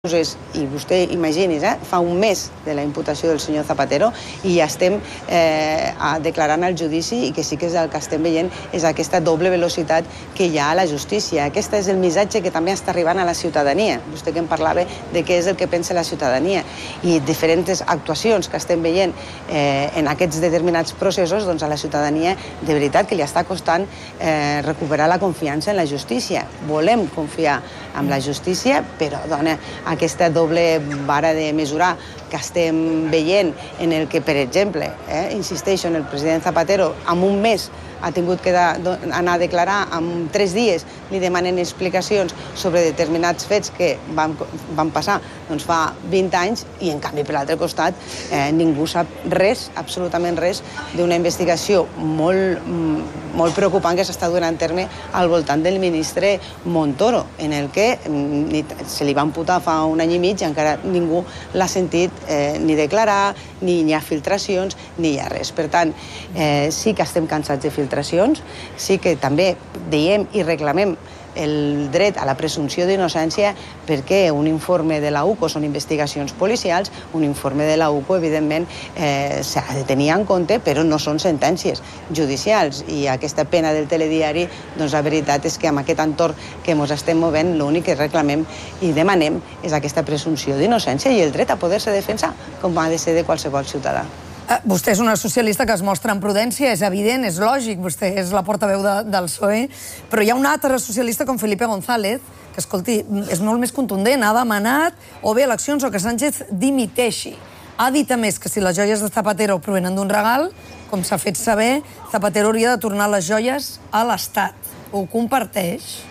i vostè imagini's, fa un mes de la imputació del senyor Zapatero i ja estem declarant el judici i que sí que el que estem veient és aquesta doble velocitat que hi ha a la justícia. Aquest és el missatge que també està arribant a la ciutadania. Vostè que em parlava de què és el que pensa la ciutadania i diferents actuacions que estem veient en aquests determinats processos, doncs a la ciutadania de veritat que li està costant recuperar la confiança en la justícia. Volem confiar en la justícia, però dona aquesta doble vara de mesurar que estem veient en el que, per exemple, insisteixo, en el president Zapatero, en un mes ha tingut que anar a declarar, en 3 dies li demanen explicacions sobre determinats fets que van passar fa 20 anys i, en canvi, per l'altre costat, ningú sap res, absolutament res, d'una investigació molt preocupant que s'està duent a terme al voltant del ministre Montoro, en el que se li va imputar fa un any i mig i encara ningú l'ha sentit ni declarar, ni hi ha filtracions, ni hi ha res. Per tant, sí que estem cansats de filtracions, sí que també diem i reclamem el dret a la presumpció d'innocència perquè un informe de la UCO són investigacions policials, un informe de la UCO, evidentment, s'ha de tenir en compte, però no són sentències judicials. I aquesta pena del telediari, doncs la veritat és que amb aquest entorn que ens estem movent, l'únic que reclamem i demanem és aquesta presumpció d'innocència i el dret a poder-se defensar, com ha de ser de qualsevol ciutadà. Vostè és una socialista que es mostra amb prudència, és evident, és lògic, vostè és la portaveu del PSOE, però hi ha un altre socialista com Felipe González, que, escolti, és molt més contundent, ha demanat o bé eleccions o que Sánchez dimiteixi. Ha dit, a més, que si les joies de Zapatero provenen d'un regal, com s'ha fet saber, Zapatero hauria de tornar les joies a l'Estat. Ho comparteix?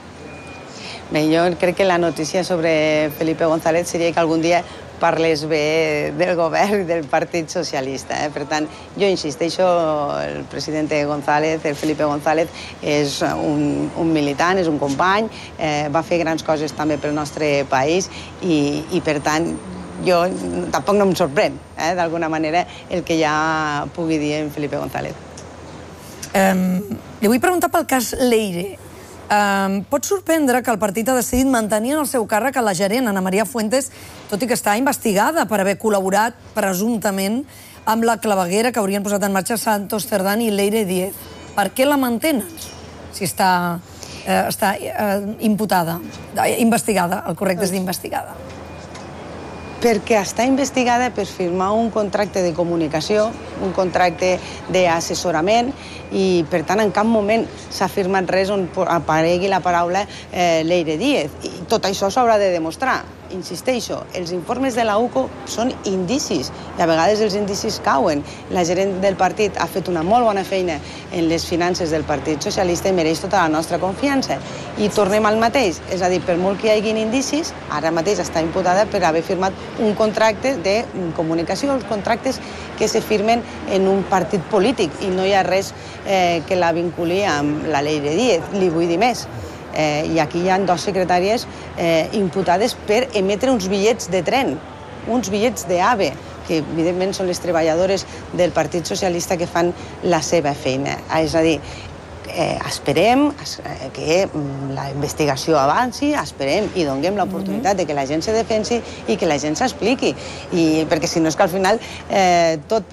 Bé, jo crec que la notícia sobre Felipe González seria que algun dia parles bé del govern i del Partit Socialista. Per tant, jo insisteixo, el president González, el Felipe González, és un militant, és un company, va fer grans coses també pel nostre país i per tant, jo tampoc no em sorprèn, d'alguna manera, el que ja pugui dir en Felipe González. Li vull preguntar pel cas Leire. Pot sorprendre que el partit ha decidit mantenir en el seu càrrec a la gerent, Ana Maria Fuentes, tot i que està investigada per haver col·laborat presumptament amb la claveguera que haurien posat en marxa Santos Cerdán i Leire Díez. Per què la mantenen si està imputada, investigada, el correcte és d'investigada? Perquè està investigada per firmar un contracte de comunicació, un contracte d'assessorament i, per tant, en cap moment s'ha firmat res on aparegui la paraula Leire Díez. I tot això s'haurà de demostrar. Insisteixo, els informes de la UCO són indicis i a vegades els indicis cauen. La gerent del partit ha fet una molt bona feina en les finances del Partit Socialista i mereix tota la nostra confiança. I tornem al mateix, és a dir, per molt que hi hagin indicis, ara mateix està imputada per haver firmat un contracte de comunicació, els contractes que se firmen en un partit polític i no hi ha res que la vinculi amb la Leire Díez. Li vull dir més. I aquí hi ha 2 secretàries imputades per emetre uns bitllets de tren, uns bitllets d'AVE, que evidentment són les treballadores del Partit Socialista que fan la seva feina. És a dir, esperem que la investigació avanci, esperem i donem l'oportunitat de que la gent se defensi i que la gent s'expliqui. Perquè si no és que al final tot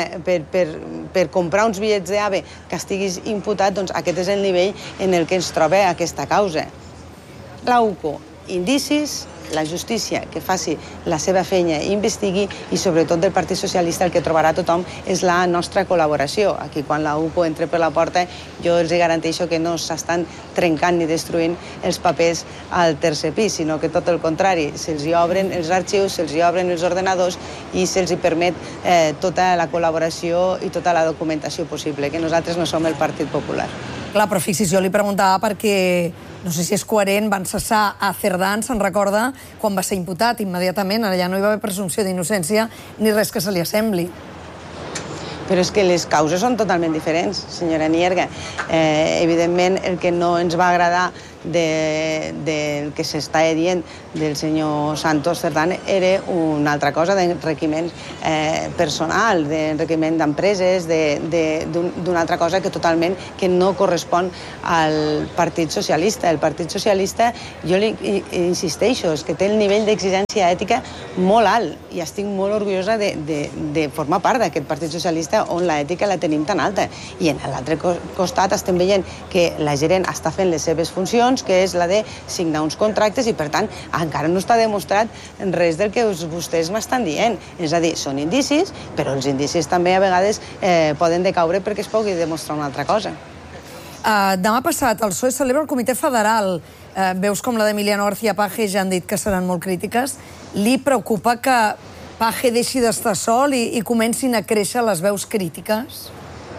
per comprar uns bitllets d'AVE que estiguis imputat, doncs aquest és el nivell en el que ens troba aquesta causa. La UCO, indicis, la justícia que faci la seva feina i investigui i sobretot del Partit Socialista el que trobarà tothom és la nostra col·laboració. Aquí quan la UCO entra per la porta jo els garanteixo que no s'estan trencant ni destruint els papers al tercer pis, sinó que tot el contrari, se'ls obren els arxius, se'ls obren els ordenadors i se'ls permet tota la col·laboració i tota la documentació possible, que nosaltres no som el Partit Popular. Clar, però fixi's, jo li preguntava perquè no sé si és coherent, van cessar a Cerdán, se'n recorda, quan va ser imputat immediatament, ara ja no hi va haver presumpció d'innocència ni res que se li assembli. Però és que les causes són totalment diferents, senyora Nierga. Evidentment, el que no ens va agradar del que s'està dient del senyor Santos Cerdán era una altra cosa, d'enriquiment personal, d'enriquiment d'empreses, d'una altra cosa que no correspon al Partit Socialista. El Partit Socialista, jo li insisteixo, és que té el nivell d'exigència ètica molt alt i estic molt orgullosa de formar part d'aquest Partit Socialista on l'ètica la tenim tan alta. I en l'altre costat estem veient que la gerent està fent les seves funcions, que és la de signar uns contractes i, per tant, encara no està demostrat res del que vostès m'estan dient. És a dir, són indicis, però els indicis també a vegades poden decaure perquè es pugui demostrar una altra cosa. Demà passat el PSOE celebra el Comitè Federal. Veus com la d'Emiliano García Paje ja han dit que seran molt crítiques. Li preocupa que Paje deixi d'estar sol i comencin a créixer les veus crítiques?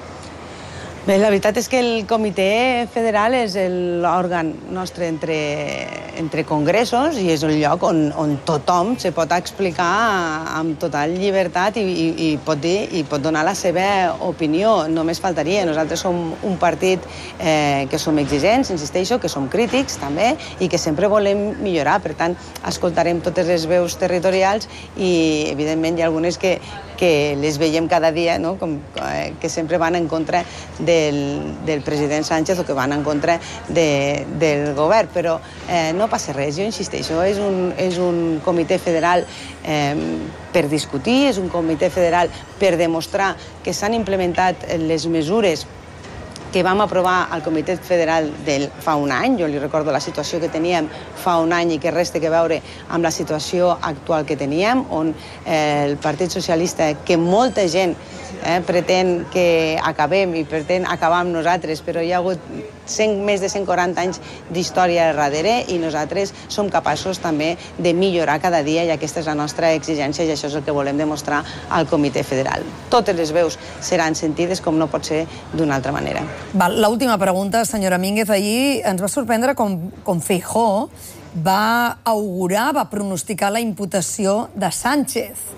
Bé, la veritat és que el Comitè Federal és l'òrgan nostre entre congressos i és el lloc on tothom se pot explicar amb total llibertat i pot dir i pot donar la seva opinió. Només faltaria. Nosaltres som un partit que som exigents, insisteixo, que som crítics també i que sempre volem millorar. Per tant, escoltarem totes les veus territorials i, evidentment, hi ha algunes que les veiem cada dia, que sempre van en contra del president Sánchez o que van en contra del govern, però no passa res, jo insisteixo, és un comitè federal per discutir, és un comitè federal per demostrar que s'han implementat les mesures que vam aprovar al Comitè Federal fa un any. Jo li recordo la situació que teníem fa un any i que res té a veure amb la situació actual que teníem, on el Partit Socialista, que molta gent pretén que acabem i pretén acabar amb nosaltres, però hi ha hagut més de 140 anys d'història darrere i nosaltres som capaços també de millorar cada dia i aquesta és la nostra exigència i això és el que volem demostrar al Comitè Federal. Totes les veus seran sentides com no pot ser d'una altra manera. L'última pregunta, senyora Mínguez. Ahir ens va sorprendre com Feijóo va augurar, va pronosticar la imputació de Sánchez.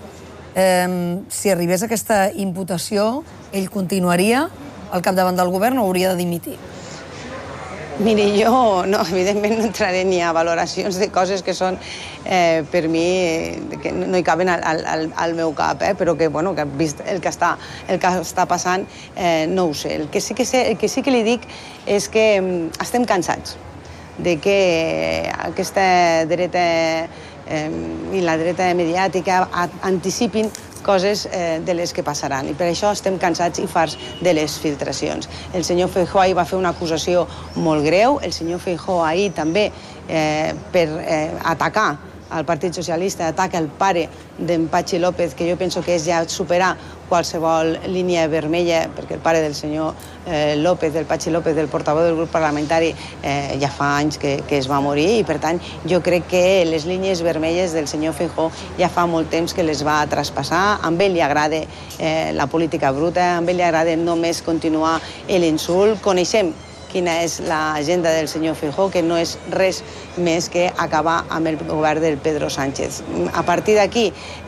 Si arribés aquesta imputació, ell continuaria al capdavant del govern o hauria de dimitir? Miri, jo evidentment no entraré ni a valoracions de coses que són, per mi, que no hi caben al meu cap, però que, vist el que està passant, no ho sé. El que sí que li dic és que estem cansats de que aquesta dreta i la dreta mediàtica anticipin coses de les que passaran. I per això estem cansats i farts de les filtracions. El senyor Feijóo ahir va fer una acusació molt greu. El senyor Feijóo ahir també, per atacar al Partit Socialista, ataca el pare d'en Patxi López, que jo penso que és ja superar qualsevol línia vermella, perquè el pare del senyor López, del Patxi López, del portaveu del grup parlamentari, ja fa anys que es va morir i, per tant, jo crec que les línies vermelles del senyor Feijóo ja fa molt temps que les va traspassar. A ell li agrada la política bruta, a ell li agrada només continuar l'insult. Coneixem quina és l'agenda del senyor Feijóo, que no és res més que acabar amb el govern del Pedro Sánchez. A partir d'aquí,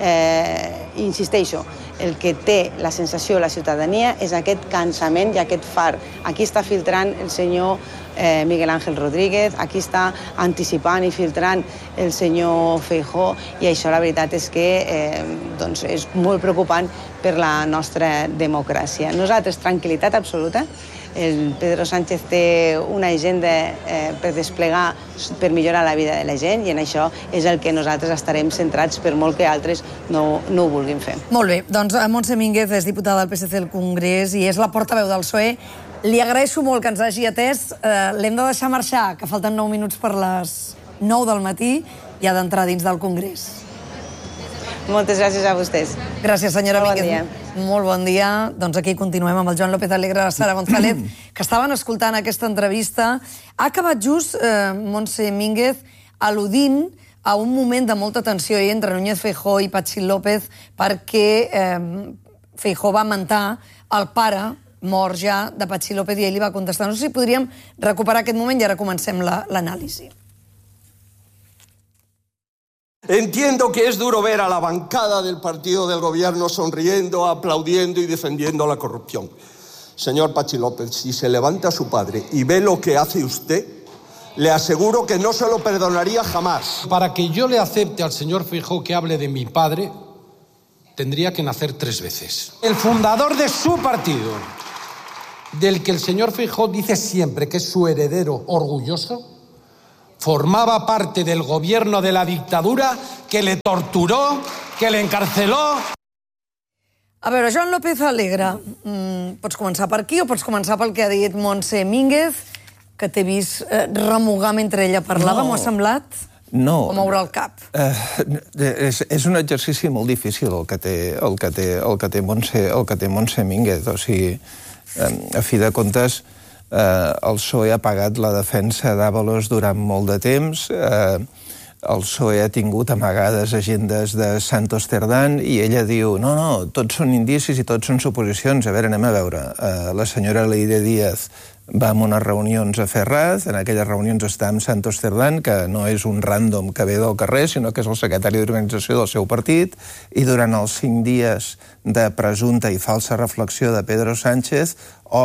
insisteixo, el que té la sensació la ciutadania és aquest cansament i aquest far. Aquí està filtrant el senyor Miguel Ángel Rodríguez, aquí està anticipant i filtrant el senyor Feijóo i això la veritat és que és molt preocupant per la nostra democràcia. Nosaltres, tranquil·litat absoluta. El Pedro Sánchez té una agenda per desplegar, per millorar la vida de la gent i en això és el que nosaltres estarem centrats per molt que altres no ho vulguin fer. Molt bé, doncs Montse Mínguez és diputada del PSC al Congrés i és la portaveu del PSOE. Li agraeixo molt que ens hagi atès. L'hem de deixar marxar, que falten 9 minuts per les 9 del matí i ha d'entrar dins del Congrés. Moltes gràcies a vostès. Gràcies, senyora Mínguez. Bon dia. Molt bon dia. Doncs aquí continuem amb el Joan López Alegre i la Sara González, que estaven escoltant aquesta entrevista. Ha acabat just, Montse Mínguez, al·ludint a un moment de molta tensió entre Núñez Feijóo i Patxi López perquè Feijóo va mentar el pare mort ja de Patxi López i ell li va contestar. No sé si podríem recuperar aquest moment i ara comencem l'anàlisi. Entiendo que es duro ver a la bancada del partido del gobierno sonriendo, aplaudiendo y defendiendo la corrupción. Señor Patxi López, si se levanta su padre y ve lo que hace usted, le aseguro que no se lo perdonaría jamás. Para que yo le acepte al señor Feijóo que hable de mi padre, tendría que nacer 3 veces. El fundador de su partido, del que el señor Feijóo dice siempre que es su heredero orgulloso, formaba parte del gobierno de la dictadura que le torturó, que le encarceló. A veure, Joan López Alegre, pots començar per aquí o pots començar pel que ha dit Montse Mínguez, que t'he vist remugar mentre ella parlava, m'ho ha semblat? No. O moure el cap? És un exercici molt difícil el que té Montse Mínguez. O sigui, a fi de comptes, el PSOE ha pagat la defensa d'Ábalos durant molt de temps, el PSOE ha tingut amagades agendes de Santos Cerdán i ella diu, no, tots són indicis i tots són suposicions. A veure, anem a veure. La senyora Leire Díaz va a unes reunions a Ferraz, en aquelles reunions està amb Santos Cerdán, que no és un random que ve del carrer, sinó que és el secretari d'organització del seu partit, i durant els 5 dies de presumpta i falsa reflexió de Pedro Sánchez,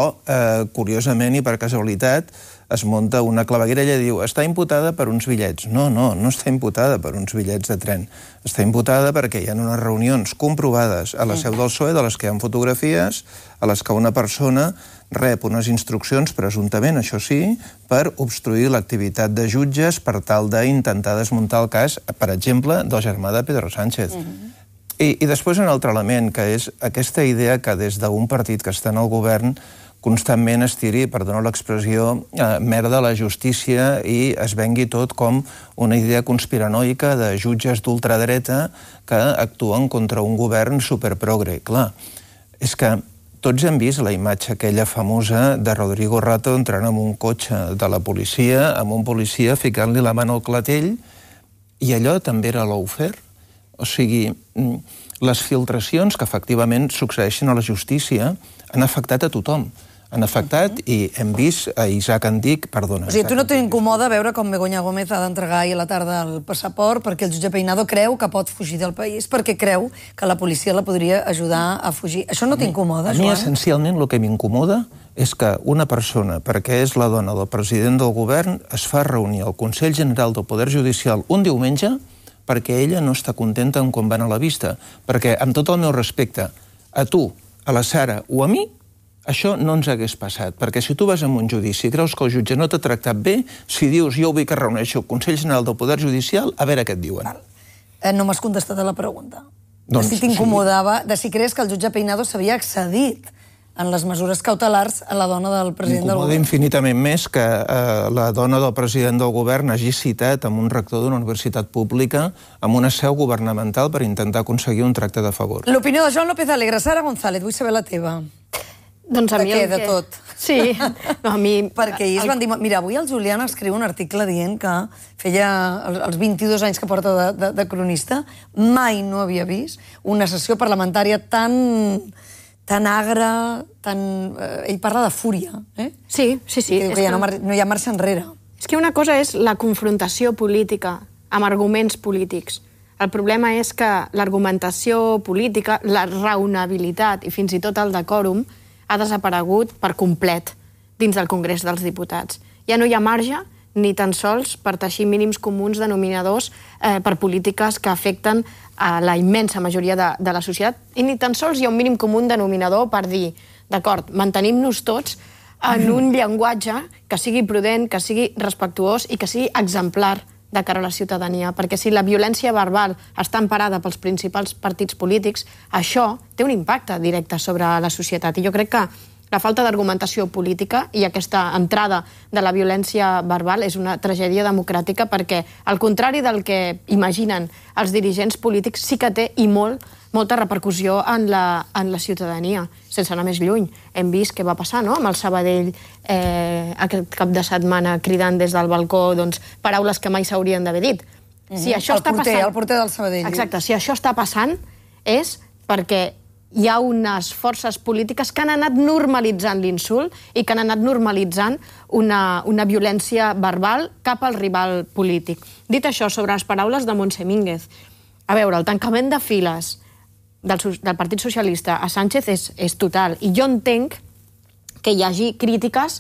curiosament i per casualitat, es munta una claveguera i ella diu està imputada per uns bitllets. No està imputada per uns bitllets de tren. Està imputada perquè hi ha unes reunions comprovades a la seu del PSOE, de les que hi ha fotografies, a les que una persona rep unes instruccions, presumptament, això sí, per obstruir l'activitat de jutges per tal d'intentar desmuntar el cas, per exemple, del germà de Pedro Sánchez. I després un altre element, que és aquesta idea que des d'un partit que està en el govern constantment es tiri, perdoneu l'expressió, merda a la justícia i es vengui tot com una idea conspiranoica de jutges d'ultradreta que actuen contra un govern superprogre. Clar, és que tots hem vist la imatge aquella famosa de Rodrigo Rato entrant en un cotxe de la policia, amb un policia ficant-li la mà al clatell, i allò també era lawfare. O sigui, les filtracions que efectivament succeeixen a la justícia han afectat a tothom. Han afectat i hem vist a Isaac Andic, perdona... O sigui, tu no t'incomoda veure com Begoña Gómez ha d'entregar ahir a la tarda el passaport perquè el jutge Peinado creu que pot fugir del país, perquè creu que la policia la podria ajudar a fugir. Això no t'incomoda, Joan? A mi, essencialment, el que m'incomoda és que una persona, perquè és la dona del president del govern, es fa reunir al Consell General del Poder Judicial un diumenge perquè ella no està contenta amb quan van a la vista. Perquè, amb tot el meu respecte, a tu, a la Sara o a mi, això no ens hagués passat, perquè si tu vas a un judici i creus que el jutge no t'ha tractat bé, si dius jo vull que reuneixi el Consell General del Poder Judicial, a veure què et diuen. No m'has contestat a la pregunta. De si t'incomodava, de si creus que el jutge Peinado s'havia accedit en les mesures cautelars a la dona del president del govern. M'incomoda infinitament més que la dona del president del govern hagi citat amb un rector d'una universitat pública amb una seu governamental per intentar aconseguir un tracte de favor. L'opinió de Joan López Alegre. Sara González, vull saber la teva. Doncs a mi de què, de tot? Sí, no, a mi... Perquè ells van dir... Mira, avui el Julián escriu un article dient que feia els 22 anys que porta de cronista, mai no havia vist una sessió parlamentària tan agra, ell parla de fúria, eh? Sí. Que no hi ha marxa enrere. És que una cosa és la confrontació política amb arguments polítics. El problema és que l'argumentació política, la raonabilitat i fins i tot el decòrum ha desaparegut per complet dins del Congrés dels Diputats. Ja no hi ha marge ni tan sols per teixir mínims comuns denominadors per polítiques que afecten a la immensa majoria de la societat i ni tan sols hi ha un mínim comú denominador per dir, d'acord, mantenim-nos tots en un llenguatge que sigui prudent, que sigui respectuós i que sigui exemplar de cara a la ciutadania, perquè si la violència verbal està emparada pels principals partits polítics, això té un impacte directe sobre la societat. I jo crec que la falta d'argumentació política i aquesta entrada de la violència verbal és una tragèdia democràtica perquè, al contrari del que imaginen els dirigents polítics, sí que té i molta repercussió en la ciutadania, sense anar més lluny. Hem vist què va passar, no?, amb el Sabadell aquest cap de setmana cridant des del balcó paraules que mai s'haurien d'haver dit. Si això està passant... El porter del Sabadell. Exacte, si això està passant és perquè hi ha unes forces polítiques que han anat normalitzant l'insult i que han anat normalitzant una violència verbal cap al rival polític. Dit això, sobre les paraules de Montse Mínguez, a veure, el tancament de files del Partit Socialista a Sánchez és total. I jo entenc que hi hagi crítiques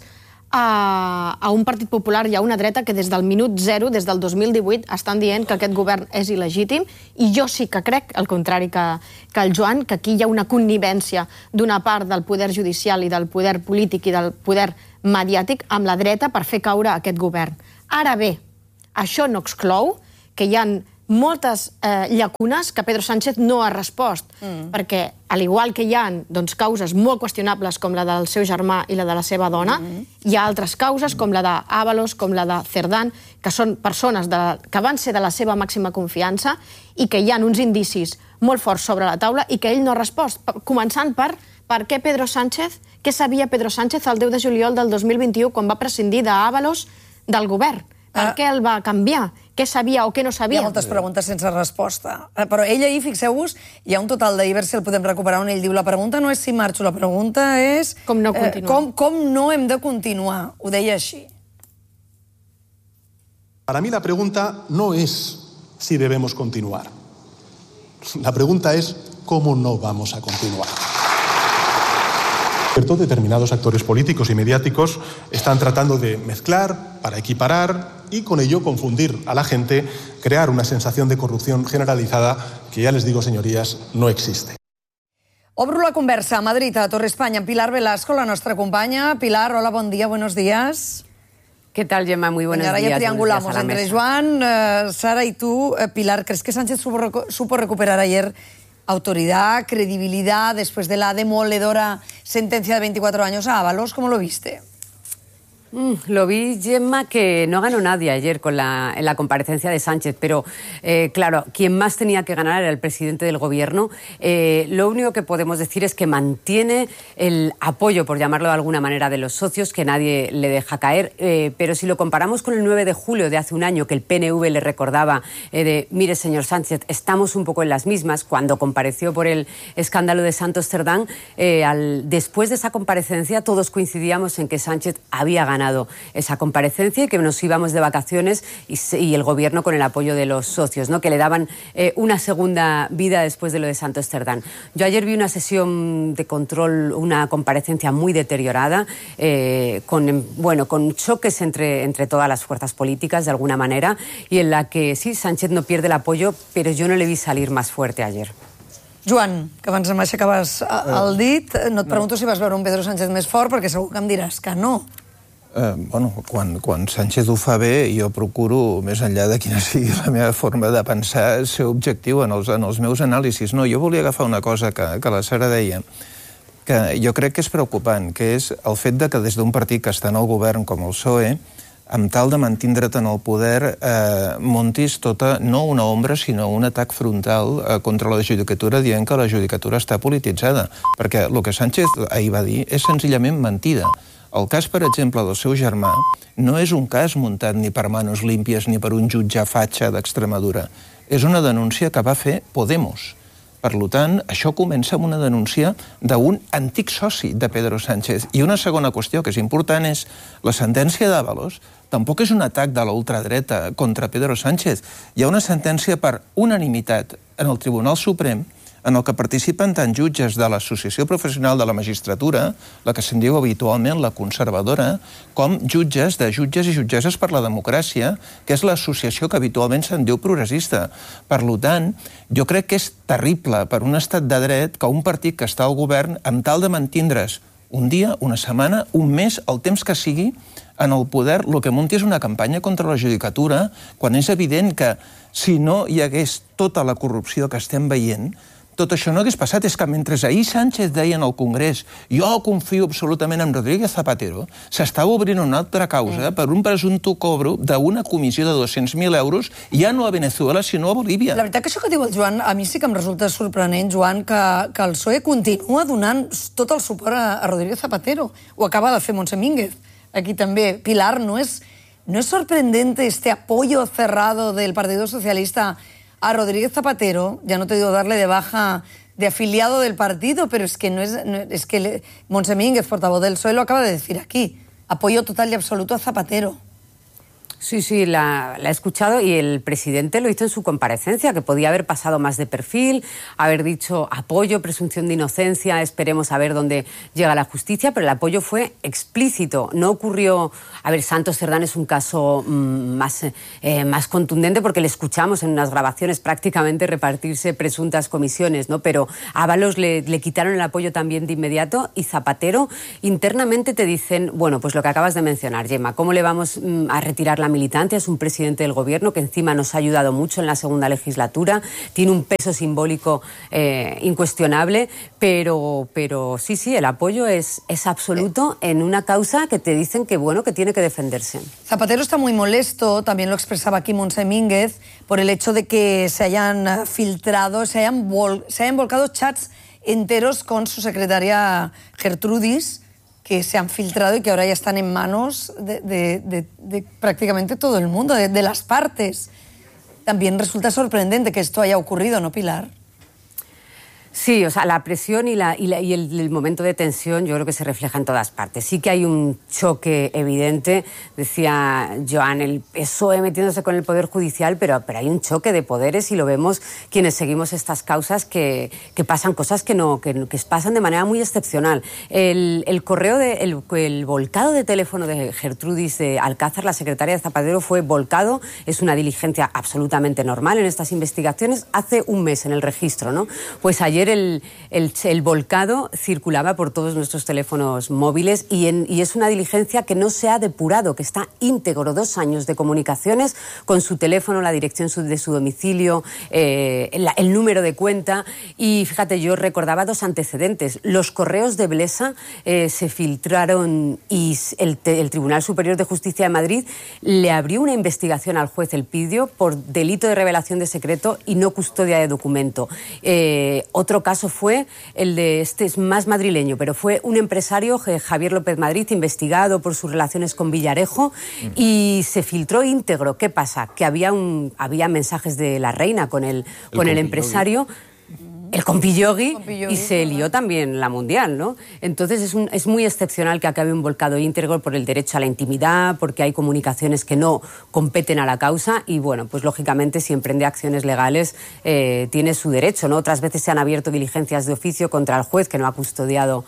a un Partit Popular i a una dreta que des del minut zero, des del 2018, estan dient que aquest govern és il·legítim, i jo sí que crec, al contrari que el Joan, que aquí hi ha una connivència d'una part del poder judicial i del poder polític i del poder mediàtic amb la dreta per fer caure aquest govern. Ara bé, això no exclou que hi ha moltes llacunes que Pedro Sánchez no ha respost, perquè, al igual que hi ha causes molt qüestionables com la del seu germà i la de la seva dona, hi ha altres causes com la d'Ábalos, com la de Cerdán, que són persones que van ser de la seva màxima confiança i que hi ha uns indicis molt forts sobre la taula i que ell no ha respost, començant per què Pedro Sánchez, què sabia Pedro Sánchez el 10 de juliol del 2021 quan va prescindir d'Ábalos del govern? Per què el va canviar? Què sabia o què no sabia? Hi ha moltes preguntes sense resposta. Però ell ahir, fixeu-vos, hi ha un total d'ahir, si el podem recuperar, on ell diu la pregunta no és si marxo, la pregunta és... Com no continuar. Com no hem de continuar? Ho deia així. Para mí la pregunta no es si debemos continuar. La pregunta es cómo no vamos a continuar. Determinados actores políticos y mediáticos están tratando de mezclar para equiparar y con ello confundir a la gente, crear una sensación de corrupción generalizada que, ya les digo, señorías, no existe. Obro la conversa a Madrid, a Torre España, amb Pilar Velasco, la nostra companya. Pilar, hola, bon dia, buenos días. ¿Qué tal, Gemma? Muy buenos días. Ahora ya triangulamos entre Joan, Sara y tú. Pilar, ¿crees que Sánchez supo recuperar ayer autoridad, credibilidad, después de la demoledora sentencia de 24 años a Ábalos? ¿Cómo lo viste? Lo vi, Gemma, que no ganó nadie ayer en la comparecencia de Sánchez, pero claro, quien más tenía que ganar era el presidente del gobierno. Lo único que podemos decir es que mantiene el apoyo, por llamarlo de alguna manera, de los socios, que nadie le deja caer, pero si lo comparamos con el 9 de julio de hace un año, que el PNV le recordaba mire, señor Sánchez, estamos un poco en las mismas, cuando compareció por el escándalo de Santos Cerdán, después de esa comparecencia todos coincidíamos en que Sánchez había ganado esa comparecencia y que nos íbamos de vacaciones y el gobierno con el apoyo de los socios, ¿no? Que le daban una segunda vida después de lo de Santos Cerdán. Yo ayer vi una sesión de control, una comparecencia muy deteriorada, con choques entre todas las fuerzas políticas de alguna manera, y en la que sí, Sánchez no pierde el apoyo, pero yo no le vi salir más fuerte ayer. Joan, que abans m'aixecaves el dit, no et pregunto si vas veure un Pedro Sánchez més fort, perquè segur que em diràs que no. Quan Sánchez ho fa bé, jo procuro, més enllà de quina sigui la meva forma de pensar, ser objectiu en els meus anàlisis. No, jo volia agafar una cosa que la Sara deia, que jo crec que és preocupant, que és el fet de que des d'un partit que està en el govern com el PSOE, amb tal de mantindre't en el poder, montis tota, no una ombra, sinó un atac frontal contra la judicatura, dient que la judicatura està polititzada. Perquè el que Sánchez ahir va dir és senzillament mentida. El cas, per exemple, del seu germà no és un cas muntat ni per manos límpies ni per un jutge fatxa d'Extremadura. És una denúncia que va fer Podemos. Per tant, això comença amb una denúncia d'un antic soci de Pedro Sánchez. I una segona qüestió que és important és la sentència d'Ábalos tampoc és un atac de la ultradreta contra Pedro Sánchez. Hi ha una sentència per unanimitat en el Tribunal Suprem en el que participen tant jutges de l'Associació Professional de la Magistratura, la que se'n diu habitualment la conservadora, com jutges i jutgesses per la democràcia, que és l'associació que habitualment se'n diu progressista. Per tant, jo crec que és terrible per un estat de dret que un partit que està al govern, amb tal de mantindre's un dia, una setmana, un mes, el temps que sigui, en el poder, el que munti és una campanya contra la judicatura, quan és evident que si no hi hagués tota la corrupció que estem veient, tot això no hagués passat. És que mentre ahir Sánchez deia en el Congrés jo confio absolutament en Rodríguez Zapatero, s'estava obrint una altra causa per un presumpte cobro d'una comissió de 200.000 euros ja no a Venezuela, sinó a Bolívia. La veritat que això que diu el Joan, a mi sí que em resulta sorprenent, Joan, que el PSOE continua donant tot el suport a Rodríguez Zapatero. Ho acaba de fer Montse Mínguez. Aquí també. Pilar, ¿no es sorprendente este apoyo cerrado del Partido Socialista a Rodríguez Zapatero? Ya no te digo darle de baja de afiliado del partido, pero es que Montse Mínguez, portavoz del PSOE, lo acaba de decir aquí. Apoyo total y absoluto a Zapatero. Sí, la he escuchado y el presidente lo hizo en su comparecencia, que podía haber pasado más de perfil, haber dicho apoyo, presunción de inocencia, esperemos a ver dónde llega la justicia, pero el apoyo fue explícito. No ocurrió... A ver, Santos Cerdán es un caso más contundente porque le escuchamos en unas grabaciones prácticamente repartirse presuntas comisiones, ¿no? Pero a Ábalos le quitaron el apoyo también de inmediato y Zapatero internamente te dicen, bueno, pues lo que acabas de mencionar, Gemma, ¿cómo le vamos a retirar la militancia? Es un presidente del gobierno que encima nos ha ayudado mucho en la segunda legislatura, tiene un peso simbólico incuestionable, pero sí, el apoyo es absoluto en una causa que te dicen que, bueno, que tiene que defenderse. Zapatero está muy molesto, también lo expresaba aquí Montse Mínguez, por el hecho de que se hayan filtrado, se hayan volcado chats enteros con su secretaria Gertrudis, que se han filtrado y que ahora ya están en manos de prácticamente todo el mundo, de las partes. También resulta sorprendente que esto haya ocurrido, ¿no, Pilar? Sí, o sea, la presión y el momento de tensión yo creo que se refleja en todas partes. Sí que hay un choque evidente, decía Joan, el PSOE metiéndose con el Poder Judicial, pero hay un choque de poderes y lo vemos quienes seguimos estas causas que pasan cosas que pasan de manera muy excepcional. El volcado de teléfono de Gertrudis de Alcázar, la secretaria de Zapatero, fue volcado, es una diligencia absolutamente normal en estas investigaciones, hace un mes en el registro, ¿no? Pues ayer el volcado circulaba por todos nuestros teléfonos móviles y es una diligencia que no se ha depurado, que está íntegro, 2 años de comunicaciones con su teléfono, la dirección de su domicilio, el número de cuenta. Y fíjate, yo recordaba 2 antecedentes. Los correos de Blesa se filtraron y el Tribunal Superior de Justicia de Madrid le abrió una investigación al juez Elpidio por delito de revelación de secreto y no custodia de documento. Otro caso fue el de, este es más madrileño, pero fue un empresario, Javier López Madrid, investigado por sus relaciones con Villarejo y se filtró íntegro. ¿Qué pasa? Que había mensajes de la reina con el empresario, el compillogi, y se lió también la mundial, ¿no? Entonces es muy excepcional que acabe un volcado íntegro por el derecho a la intimidad, porque hay comunicaciones que no competen a la causa y, bueno, pues lógicamente si emprende acciones legales tiene su derecho, ¿no? Otras veces se han abierto diligencias de oficio contra el juez que no ha custodiado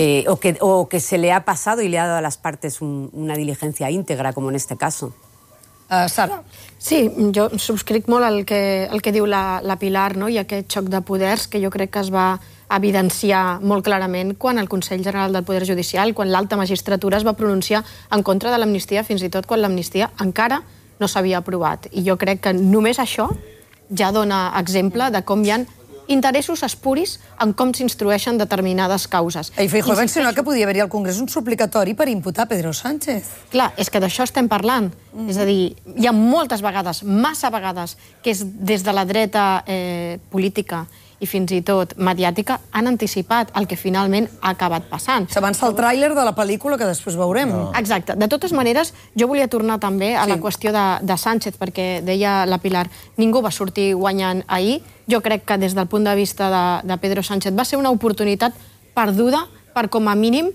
o que se le ha pasado y le ha dado a las partes una diligencia íntegra, como en este caso. Sara. Sí, jo subscric molt el que diu la Pilar, no? I aquest xoc de poders que jo crec que es va evidenciar molt clarament quan el Consell General del Poder Judicial, quan l'alta magistratura es va pronunciar en contra de l'amnistia, fins i tot quan l'amnistia encara no s'havia aprovat. I jo crec que només això ja dona exemple de com hi ha interessos espuris en com s'instrueixen determinades causes. I Feijóo va insinuar que podia haver-hi al Congrés un suplicatori per imputar Pedro Sánchez. Clar, és que d'això estem parlant. És a dir, hi ha moltes vegades, massa vegades, que és des de la dreta política i fins i tot mediàtica han anticipat el que finalment ha acabat passant. S'avança el tràiler de la pel·lícula que després veurem. Exacte. De totes maneres, jo volia tornar també a la qüestió de Sánchez, perquè deia la Pilar, ningú va sortir guanyant ahir. Jo crec que des del punt de vista de Pedro Sánchez va ser una oportunitat perduda per, com a mínim,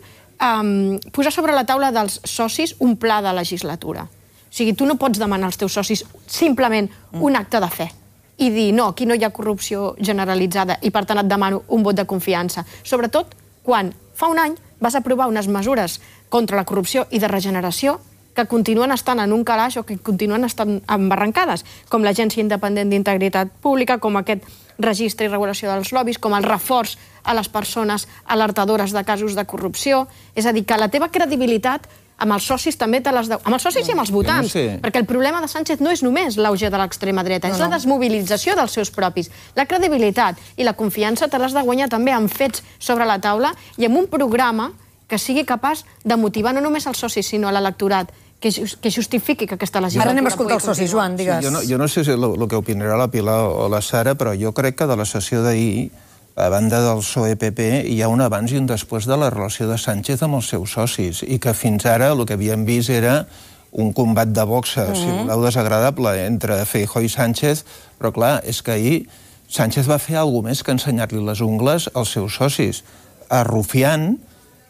posar sobre la taula dels socis un pla de legislatura. O sigui, tu no pots demanar als teus socis simplement un acte de fe i dir, no, aquí no hi ha corrupció generalitzada i per tant et demano un vot de confiança. Sobretot quan fa un any vas aprovar unes mesures contra la corrupció i de regeneració que continuen estant en un calaix o que continuen estant embarrancades, com l'Agència Independent d'Integritat Pública, com aquest registre i regulació dels lobbies, com el reforç a les persones alertadores de casos de corrupció. És a dir, que la teva credibilitat amb els socis també te les deu... Amb els socis i amb els votants, perquè el problema de Sánchez no és només l'auge de l'extrema dreta, és la desmobilització dels seus propis. La credibilitat i la confiança te l'has de guanyar també amb fets sobre la taula i amb un programa que sigui capaç de motivar no només els socis, sinó a l'electorat, que justifiqui que aquesta legislatura... Ara anem a escoltar els socis, Joan, digues. Jo no sé el que opinarà la Pilar o la Sara, però jo crec que de la sessió d'ahir, a banda del PSOE-PP, hi ha un abans i un després de la relació de Sánchez amb els seus socis, i que fins ara el que havíem vist era un combat de boxa, si voleu, desagradable entre Feijóo i Sánchez, però clar, és que ahir Sánchez va fer alguna més que ensenyar-li les ungles als seus socis, arrufiant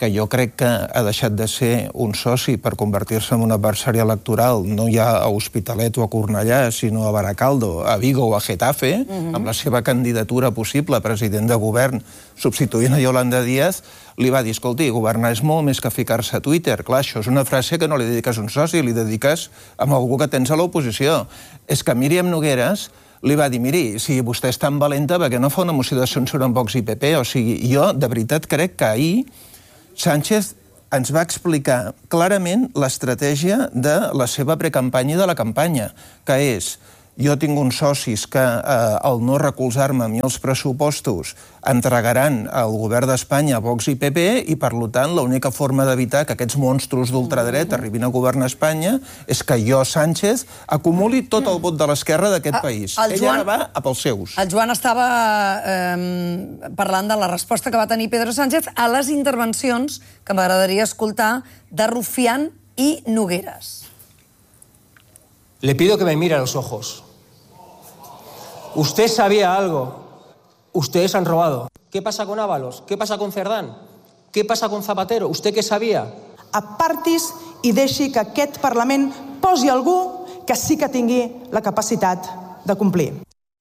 que jo crec que ha deixat de ser un soci per convertir-se en un adversari electoral, no ja a Hospitalet o a Cornellà, sinó a Baracaldo, a Vigo o a Getafe, amb la seva candidatura possible a president de govern, substituint a Yolanda Díaz, li va dir, escolti, governar és molt més que ficar-se a Twitter. Clar, això és una frase que no li dediques a un soci, li dediques a algú que tens a l'oposició. És que Míriam Nogueras li va dir, miri, si vostè és tan valenta, perquè no fa una moció de censura amb Vox i PP? O sigui, jo de veritat crec que ahir Sánchez ens va explicar clarament l'estratègia de la seva precampanya i de la campanya, que és, jo tinc uns socis que al no recolzar-me a mi els pressupostos entregaran al govern d'Espanya Vox i PP i, per tant, l'única forma d'evitar que aquests monstruos d'ultradreta arribin a governar Espanya és que jo, Sánchez, acumuli tot el vot de l'esquerra d'aquest país. Ella ara va a pels seus. El Joan estava parlant de la resposta que va tenir Pedro Sánchez a les intervencions que m'agradaria escoltar de Rufián i Nogueras. Le pido que me mire a los ojos. Usted sabía algo. Ustedes han robado. ¿Qué pasa con Ábalos? ¿Qué pasa con Cerdán? ¿Qué pasa con Zapatero? ¿Usted qué sabía? Apartis i deixi que aquest Parlament posi algú que sí que tingui la capacitat de complir.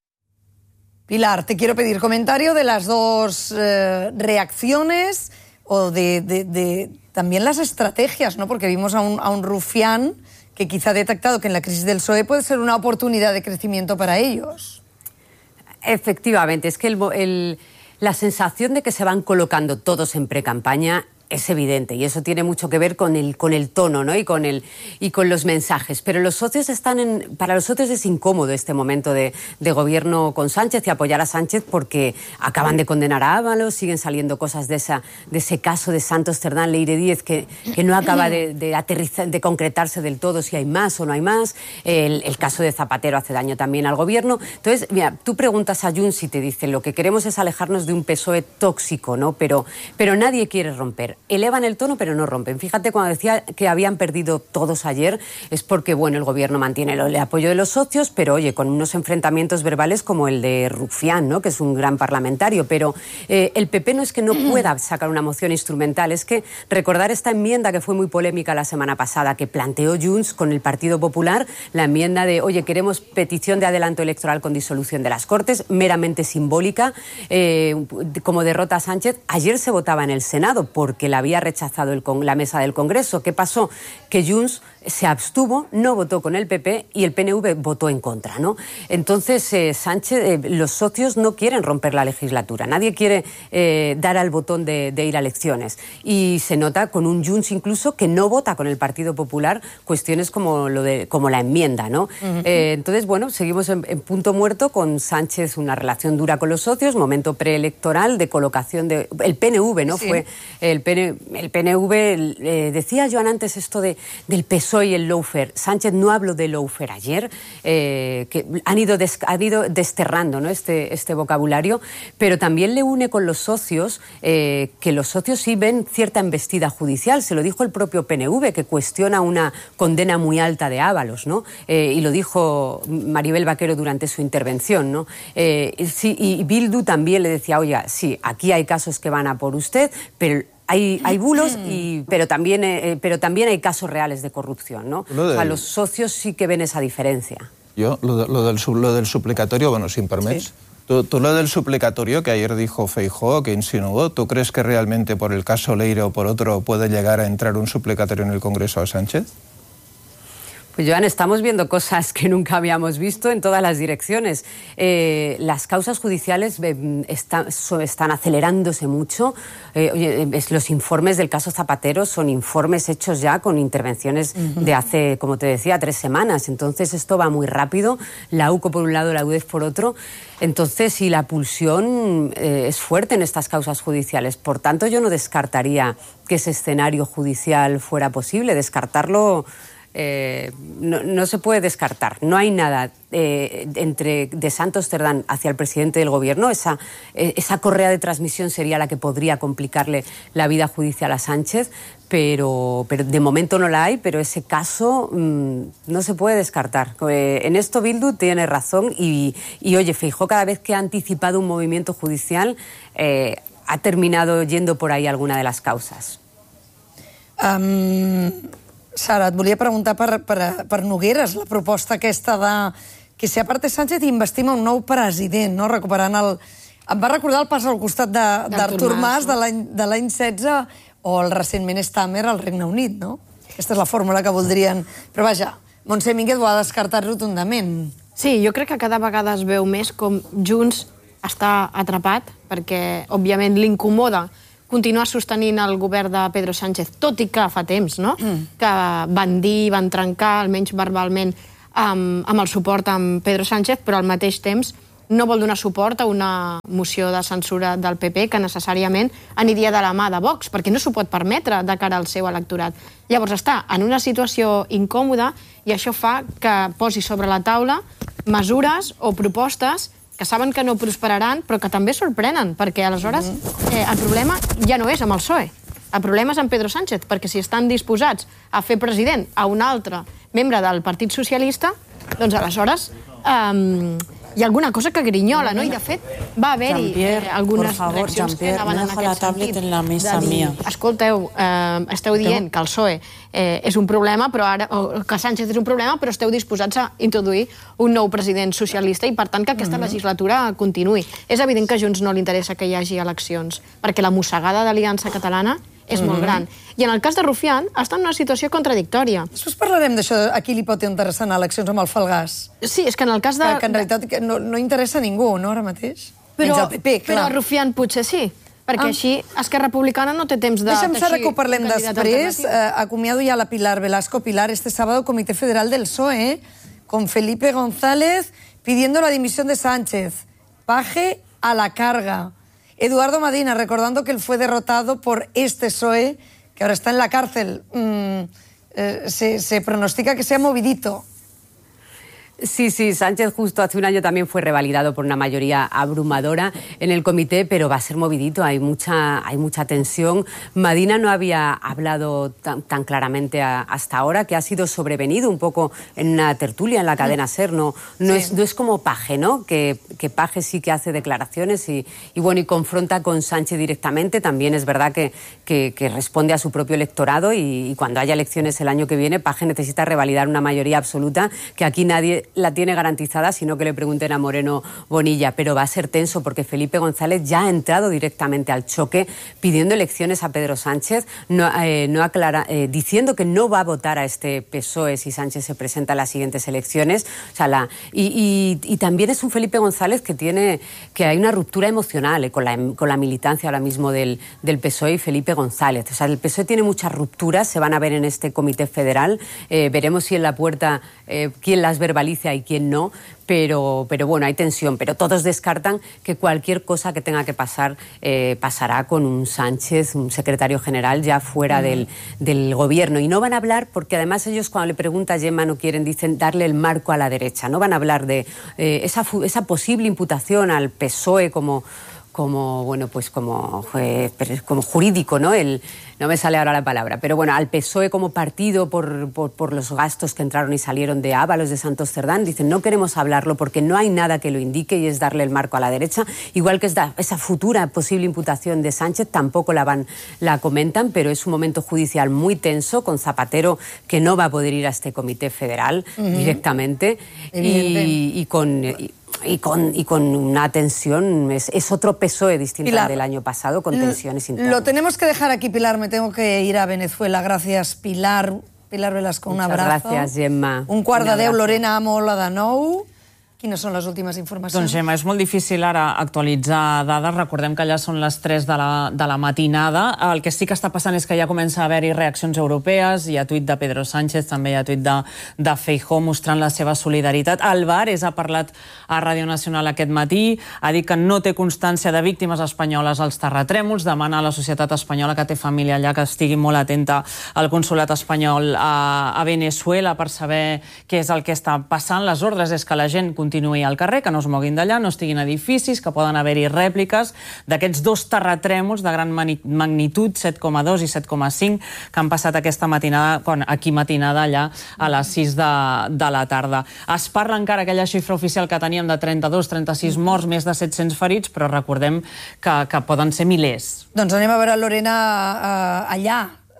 Pilar, te quiero pedir comentario de las dos reacciones o de también las estrategias, ¿no? Porque vimos a un Rufián que quizá ha detectado que en la crisis del PSOE puede ser una oportunidad de crecimiento para ellos. Efectivamente, es que la sensación de que se van colocando todos en precampaña es evidente, y eso tiene mucho que ver con el tono, ¿no? y con los mensajes. Pero los socios para los socios es incómodo este momento de gobierno con Sánchez y apoyar a Sánchez, porque acaban de condenar a Ábalos, siguen saliendo cosas de ese caso de Santos Cerdán, Leire Díez, que no acaba de aterrizar, de concretarse del todo si hay más o no hay más. El caso de Zapatero hace daño también al gobierno. Entonces, mira, tú preguntas a Junts y te dicen, lo que queremos es alejarnos de un PSOE tóxico, ¿no? Pero nadie quiere romper. Elevan el tono, pero no rompen. Fíjate, cuando decía que habían perdido todos ayer, es porque, bueno, el gobierno mantiene el apoyo de los socios, pero, oye, con unos enfrentamientos verbales como el de Rufián, ¿no? Que es un gran parlamentario. Pero el PP no es que no pueda sacar una moción instrumental, es que recordar esta enmienda que fue muy polémica la semana pasada, que planteó Junts con el Partido Popular, la enmienda de, oye, queremos petición de adelanto electoral con disolución de las Cortes, meramente simbólica, como derrota a Sánchez. Ayer se votaba en el Senado porque la había rechazado la mesa del Congreso. ¿Qué pasó? Que Junts se abstuvo, no votó con el PP y el PNV votó en contra, ¿no? Entonces, Sánchez, los socios no quieren romper la legislatura. Nadie quiere dar al botón de ir a elecciones. Y se nota con un Junts incluso que no vota con el Partido Popular cuestiones como la enmienda, ¿no? Entonces, bueno, seguimos en punto muerto con Sánchez, una relación dura con los socios, momento preelectoral de colocación de... El PNV, ¿no? Sí. Fue el PNV, decía Joan antes esto del PSOE y el lawfare. Sánchez no habló de lawfare ayer, que han ido desterrando, ¿no? este vocabulario, pero también le une con los socios, que los socios sí ven cierta embestida judicial. Se lo dijo el propio PNV, que cuestiona una condena muy alta de Ábalos, ¿no? Y lo dijo Maribel Vaquero durante su intervención, ¿no? Sí, y Bildu también le decía, oye, sí, aquí hay casos que van a por usted, pero hay bulos, pero también hay casos reales de corrupción, ¿no? O sea, los socios sí que ven esa diferencia. Yo, lo del suplicatorio, bueno, si me permites, sí. Tú lo del suplicatorio que ayer dijo Feijóo, que insinuó, ¿tú crees que realmente por el caso Leire o por otro puede llegar a entrar un suplicatorio en el Congreso a Sánchez? Pues, Joan, estamos viendo cosas que nunca habíamos visto en todas las direcciones. Las causas judiciales están acelerándose mucho. Los informes del caso Zapatero son informes hechos ya con intervenciones de hace, como te decía, 3 semanas. Entonces esto va muy rápido. La UCO por un lado, la UDEF por otro. Entonces, sí, la pulsión es fuerte en estas causas judiciales. Por tanto, yo no descartaría que ese escenario judicial fuera posible. Descartarlo... no se puede descartar. No hay nada de Santos Cerdán hacia el presidente del gobierno. Esa correa de transmisión sería la que podría complicarle la vida judicial a Sánchez, pero de momento no la hay. Pero ese caso no se puede descartar. En esto Bildu tiene razón y oye, Feijóo, cada vez que ha anticipado un movimiento judicial ha terminado yendo por ahí alguna de las causas. Sara, et volia preguntar per Nogueres, la proposta aquesta de que si aparte Sánchez investim un nou president, no? Recuperant el... Em va recordar el pas al costat d'Artur Mas de l'any 16 o el recentment Stammer al Regne Unit, no? Aquesta és la fórmula que voldrien... Però vaja, Montse Mínguez ho ha descartat rotundament. Sí, jo crec que cada vegada es veu més com Junts està atrapat, perquè, òbviament, l'incomoda continuar sostenint el govern de Pedro Sánchez, tot i que fa temps, no? Que van dir, van trencar, almenys verbalment, amb el suport amb Pedro Sánchez, però al mateix temps no vol donar suport a una moció de censura del PP que necessàriament aniria de la mà de Vox, perquè no s'ho pot permetre de cara al seu electorat. Llavors està en una situació incòmoda i això fa que posi sobre la taula mesures o propostes que saben que no prosperaran, però que també sorprenen, perquè aleshores el problema ja no és amb el PSOE. El problema és amb Pedro Sánchez, perquè si estan disposats a fer president a un altre membre del Partit Socialista, doncs aleshores hi ha alguna cosa que grinyola, no? I de fet va haver-hi algunes reaccions que anaven en aquest sentit. Escolteu, esteu dient que el PSOE és un problema, que Sánchez és un problema, però esteu disposats a introduir un nou president socialista i, per tant, que aquesta legislatura continuï. És evident que a Junts no li interessa que hi hagi eleccions, perquè la mossegada d'Aliança Catalana és molt gran. I en el cas de Rufián està en una situació contradictòria. Després parlarem d'això, a qui li pot interessar anar a eleccions amb el Falgàs. Sí, és que en el cas de... Que en realitat no interessa a ningú, no, ara mateix? Però a Rufián potser sí, perquè així Esquerra Republicana no té temps de... Deixa'm, Sara, que ho parlem després. Acomiado ja la Pilar Velasco. Pilar, este sábado Comité Federal del PSOE con Felipe González pidiendo la dimisión de Sánchez. Paje a la carga. Eduardo Madina, recordando que él fue derrotado por este PSOE, que ahora está en la cárcel. Se pronostica que sea movidito. Sí, Sánchez justo hace un año también fue revalidado por una mayoría abrumadora en el comité, pero va a ser movidito, hay mucha tensión. Madina no había hablado tan claramente hasta ahora, que ha sido sobrevenido un poco en una tertulia en la cadena SER, no es como Paje, ¿no? Que Paje sí que hace declaraciones y confronta con Sánchez directamente. También es verdad que responde a su propio electorado y cuando haya elecciones el año que viene, Paje necesita revalidar una mayoría absoluta que aquí nadie la tiene garantizada, sino que le pregunten a Moreno Bonilla, pero va a ser tenso porque Felipe González ya ha entrado directamente al choque pidiendo elecciones a Pedro Sánchez, diciendo que no va a votar a este PSOE si Sánchez se presenta a las siguientes elecciones. O sea, y también es un Felipe González que hay una ruptura emocional con la militancia ahora mismo del PSOE y Felipe González. O sea, el PSOE tiene muchas rupturas, se van a ver en este comité federal, veremos si en la puerta quién las verbaliza y quién no, pero bueno, hay tensión, pero todos descartan que cualquier cosa que tenga que pasar pasará con un Sánchez, un secretario general ya fuera del gobierno, y no van a hablar, porque además ellos cuando le pregunta a Gemma dicen darle el marco a la derecha, no van a hablar de esa posible imputación al PSOE como jurídico, ¿no? No me sale ahora la palabra, pero bueno, al PSOE como partido por los gastos que entraron y salieron de Ábalos, de Santos Cerdán, dicen no queremos hablarlo porque no hay nada que lo indique y es darle el marco a la derecha, igual que esa futura posible imputación de Sánchez tampoco la comentan, pero es un momento judicial muy tenso, con Zapatero que no va a poder ir a este comité federal directamente y con una tensión, es otro PSOE distinto al del año pasado, con tensiones internas. Lo tenemos que dejar aquí, Pilar, me tengo que ir a Venezuela. Gracias, Pilar. Pilar Velasco, un abrazo. Gràcies, Gemma. Un quart de 10, Lorena Amola de nou. Quines són les últimes informacions? Doncs, Gemma, és molt difícil ara actualitzar dades. Recordem que ja són les 3 de la matinada. El que sí que està passant és que ja comença a haver-hi reaccions europees. Hi ha tuit de Pedro Sánchez, també hi ha tuit de Feijóo mostrant la seva solidaritat. Álvarez ha parlat a Ràdio Nacional aquest matí, ha dit que no té constància de víctimes espanyoles als terratrèmols, demana a la societat espanyola que té família allà que estigui molt atenta al consolat espanyol a Venezuela per saber què és el que està passant. Les ordres és que la gent continuï al carrer, que no es moguin d'allà, no estiguin edificis, que poden haver-hi rèpliques d'aquests 2 terratrèmols de gran magnitud, 7,2 i 7,5, que han passat aquesta matinada, aquí matinada allà a les 6 de la tarda. Es parla encara aquella xifra oficial que teníem de 32-36 morts, més de 700 ferits, però recordem que poden ser milers. Doncs anem a veure Lorena allà,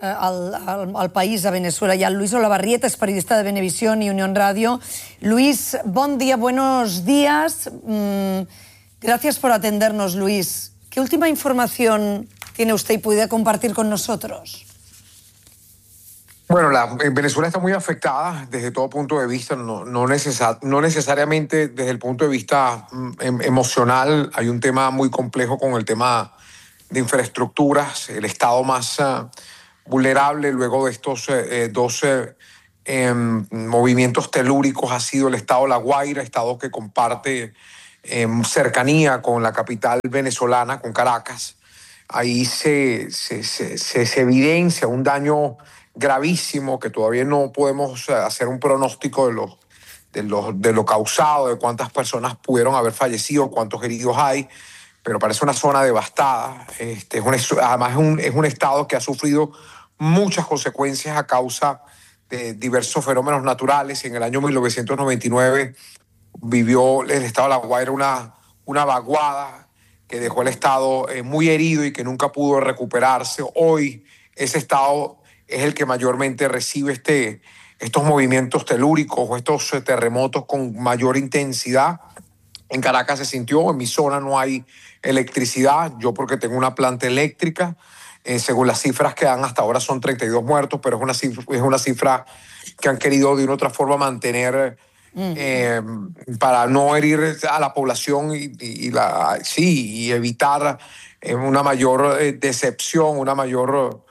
al país, a Venezuela. Y a Luis Olavarrieta, es periodista de Venevisión y Unión Radio. Luis, buen día, buenos días. Gracias por atendernos, Luis. ¿Qué última información tiene usted y puede compartir con nosotros? Bueno, Venezuela está muy afectada desde todo punto de vista, no necesariamente desde el punto de vista emocional. Hay un tema muy complejo con el tema de infraestructuras, el estado más vulnerable luego de estos dos movimientos telúricos ha sido el estado La Guaira, estado que comparte cercanía con la capital venezolana, con Caracas. Ahí se evidencia un daño gravísimo que todavía no podemos hacer un pronóstico de lo causado, de cuántas personas pudieron haber fallecido, cuántos heridos hay, pero parece una zona devastada. Además es un estado que ha sufrido muchas consecuencias a causa de diversos fenómenos naturales. En el año 1999 vivió el estado de La Guaira una vaguada que dejó el estado muy herido y que nunca pudo recuperarse. Hoy ese estado es el que mayormente recibe estos movimientos telúricos o estos terremotos con mayor intensidad. En Caracas se sintió, en mi zona no hay electricidad, yo porque tengo una planta eléctrica. Según las cifras que dan hasta ahora son 32 muertos, pero es una cifra que han querido de una u otra forma mantener para no herir a la población y evitar una mayor decepción, una mayor...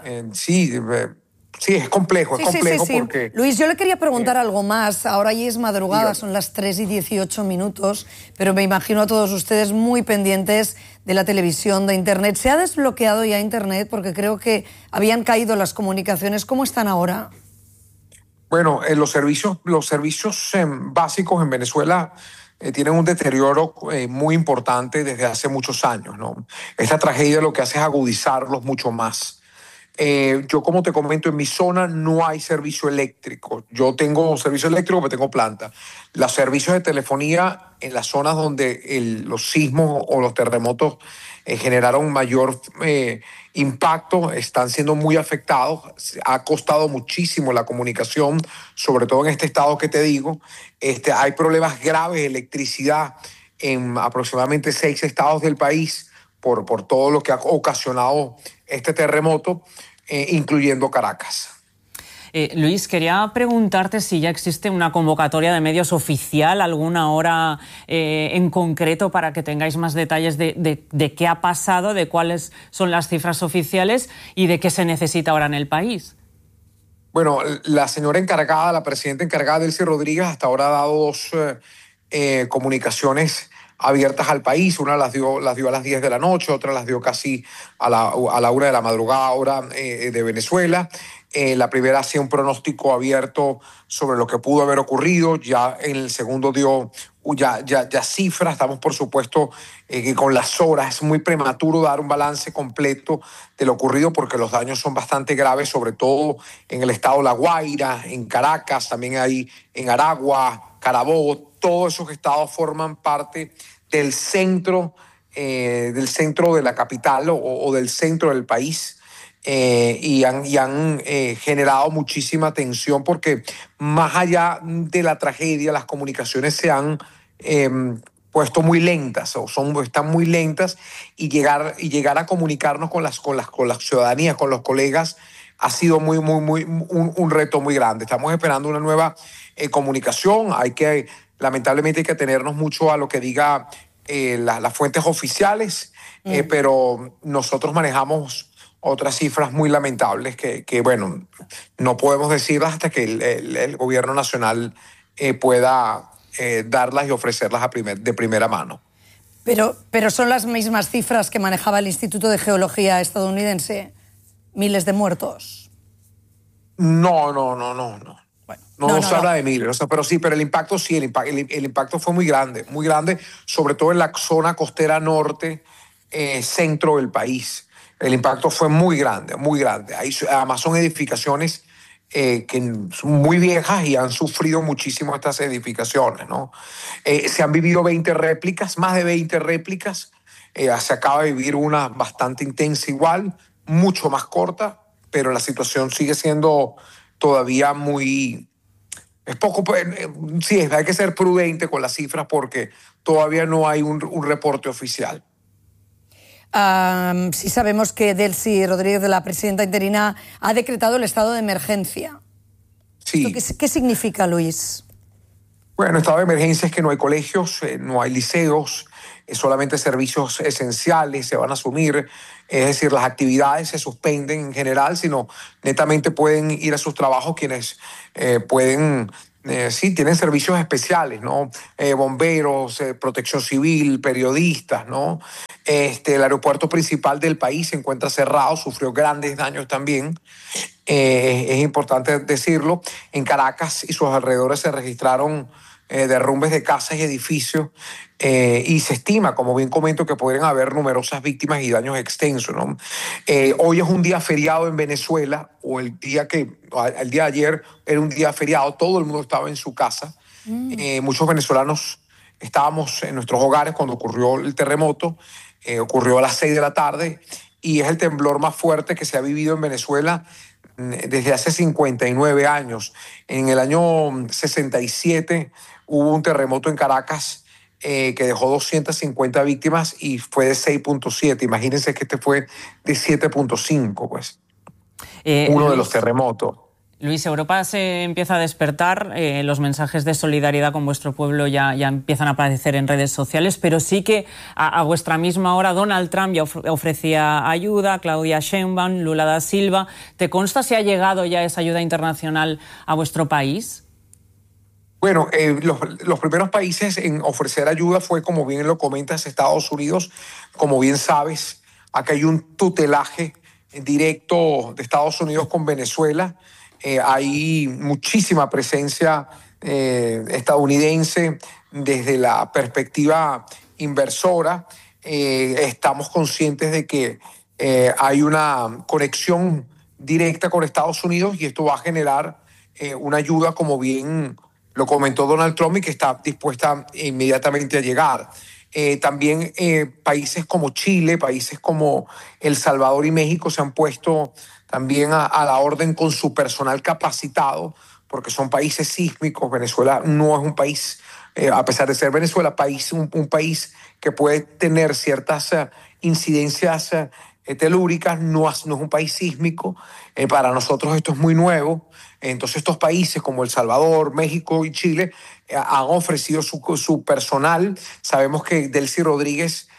Sí, es complejo, porque... Luis, yo le quería preguntar algo más. Ahora ya es madrugada, son las 3:18 minutos, pero me imagino a todos ustedes muy pendientes de la televisión, de Internet. ¿Se ha desbloqueado ya Internet? Porque creo que habían caído las comunicaciones. ¿Cómo están ahora? Bueno, los servicios básicos en Venezuela tienen un deterioro muy importante desde hace muchos años, ¿no? Esta tragedia lo que hace es agudizarlos mucho más. Yo, como te comento, en mi zona no hay servicio eléctrico. Yo tengo servicio eléctrico, pero tengo planta. Los servicios de telefonía en las zonas donde los sismos o los terremotos generaron mayor impacto están siendo muy afectados. Ha costado muchísimo la comunicación, sobre todo en este estado que te digo. Hay problemas graves de electricidad en aproximadamente 6 estados del país por todo lo que ha ocasionado este terremoto, incluyendo Caracas. Luis, quería preguntarte si ya existe una convocatoria de medios oficial, alguna hora en concreto para que tengáis más detalles de qué ha pasado, de cuáles son las cifras oficiales y de qué se necesita ahora en el país. Bueno, la señora encargada, la presidenta encargada, Delcy Rodríguez, hasta ahora ha dado 2 comunicaciones abiertas al país. Una las dio a las 10 de la noche, otra las dio casi a la 1 de la madrugada, hora de Venezuela. La primera hacía un pronóstico abierto sobre lo que pudo haber ocurrido. Ya en el segundo dio ya cifras. Estamos, por supuesto, que con las horas es muy prematuro dar un balance completo de lo ocurrido porque los daños son bastante graves, sobre todo en el estado La Guaira, en Caracas, también hay en Aragua, Carabobo. Todos esos estados forman parte del centro de la capital o del centro del país y han generado muchísima tensión porque más allá de la tragedia las comunicaciones se han puesto muy lentas están muy lentas y llegar a comunicarnos con la ciudadanía, con los colegas ha sido un reto muy grande. Estamos esperando una nueva comunicación. Lamentablemente hay que atenernos mucho a lo que diga las fuentes oficiales, pero nosotros manejamos otras cifras muy lamentables que bueno, no podemos decirlas hasta que el gobierno nacional pueda darlas y ofrecerlas de primera mano. Pero son las mismas cifras que manejaba el Instituto de Geología estadounidense, miles de muertos. No. No se habla de miles, pero el impacto sí, el impacto fue muy grande, sobre todo en la zona costera norte, centro del país. El impacto fue muy grande. Además son edificaciones que son muy viejas y han sufrido muchísimo estas edificaciones, ¿no? Se han vivido más de 20 réplicas. Se acaba de vivir una bastante intensa igual, mucho más corta, pero la situación sigue siendo todavía muy... Es poco, sí, hay que ser prudente con las cifras porque todavía no hay un reporte oficial. Sí sabemos que Delcy Rodríguez, la presidenta interina, ha decretado el estado de emergencia. Sí. ¿Qué significa, Luis? Bueno, estado de emergencia es que no hay colegios, no hay liceos, solamente servicios esenciales se van a asumir, es decir, las actividades se suspenden en general, sino netamente pueden ir a sus trabajos quienes pueden, sí, tienen servicios especiales, ¿no? Bomberos, protección civil, periodistas, ¿no? El aeropuerto principal del país se encuentra cerrado, sufrió grandes daños también. Es importante decirlo. En Caracas y sus alrededores se registraron derrumbes de casas y edificios y se estima, como bien comento, que podrían haber numerosas víctimas y daños extensos, ¿no? Hoy es un día feriado en Venezuela, o el día de ayer era un día feriado, todo el mundo estaba en su casa. Muchos venezolanos estábamos en nuestros hogares cuando ocurrió el terremoto, ocurrió a las 6 de la tarde y es el temblor más fuerte que se ha vivido en Venezuela desde hace 59 años. En el año 67 hubo un terremoto en Caracas que dejó 250 víctimas y fue de 6.7. Imagínense que este fue de 7.5, pues. Uno de los terremotos. Luis, Europa se empieza a despertar, los mensajes de solidaridad con vuestro pueblo ya empiezan a aparecer en redes sociales, pero sí que a vuestra misma hora Donald Trump ya ofrecía ayuda, Claudia Sheinbaum, Lula da Silva. ¿Te consta si ha llegado ya esa ayuda internacional a vuestro país? Bueno, los primeros países en ofrecer ayuda fue, como bien lo comentas, Estados Unidos. Como bien sabes, acá hay un tutelaje directo de Estados Unidos con Venezuela. Hay muchísima presencia estadounidense desde la perspectiva inversora. Estamos conscientes de que hay una conexión directa con Estados Unidos y esto va a generar una ayuda, como bien lo comentó Donald Trump, y que está dispuesta inmediatamente a llegar. También países como Chile, países como El Salvador y México se han puesto también a la orden con su personal capacitado, porque son países sísmicos. Venezuela no es un país, a pesar de ser Venezuela, un país que puede tener ciertas incidencias telúricas, no es un país sísmico. Para nosotros esto es muy nuevo. Entonces estos países como El Salvador, México y Chile han ofrecido su personal. Sabemos que Delcy Rodríguez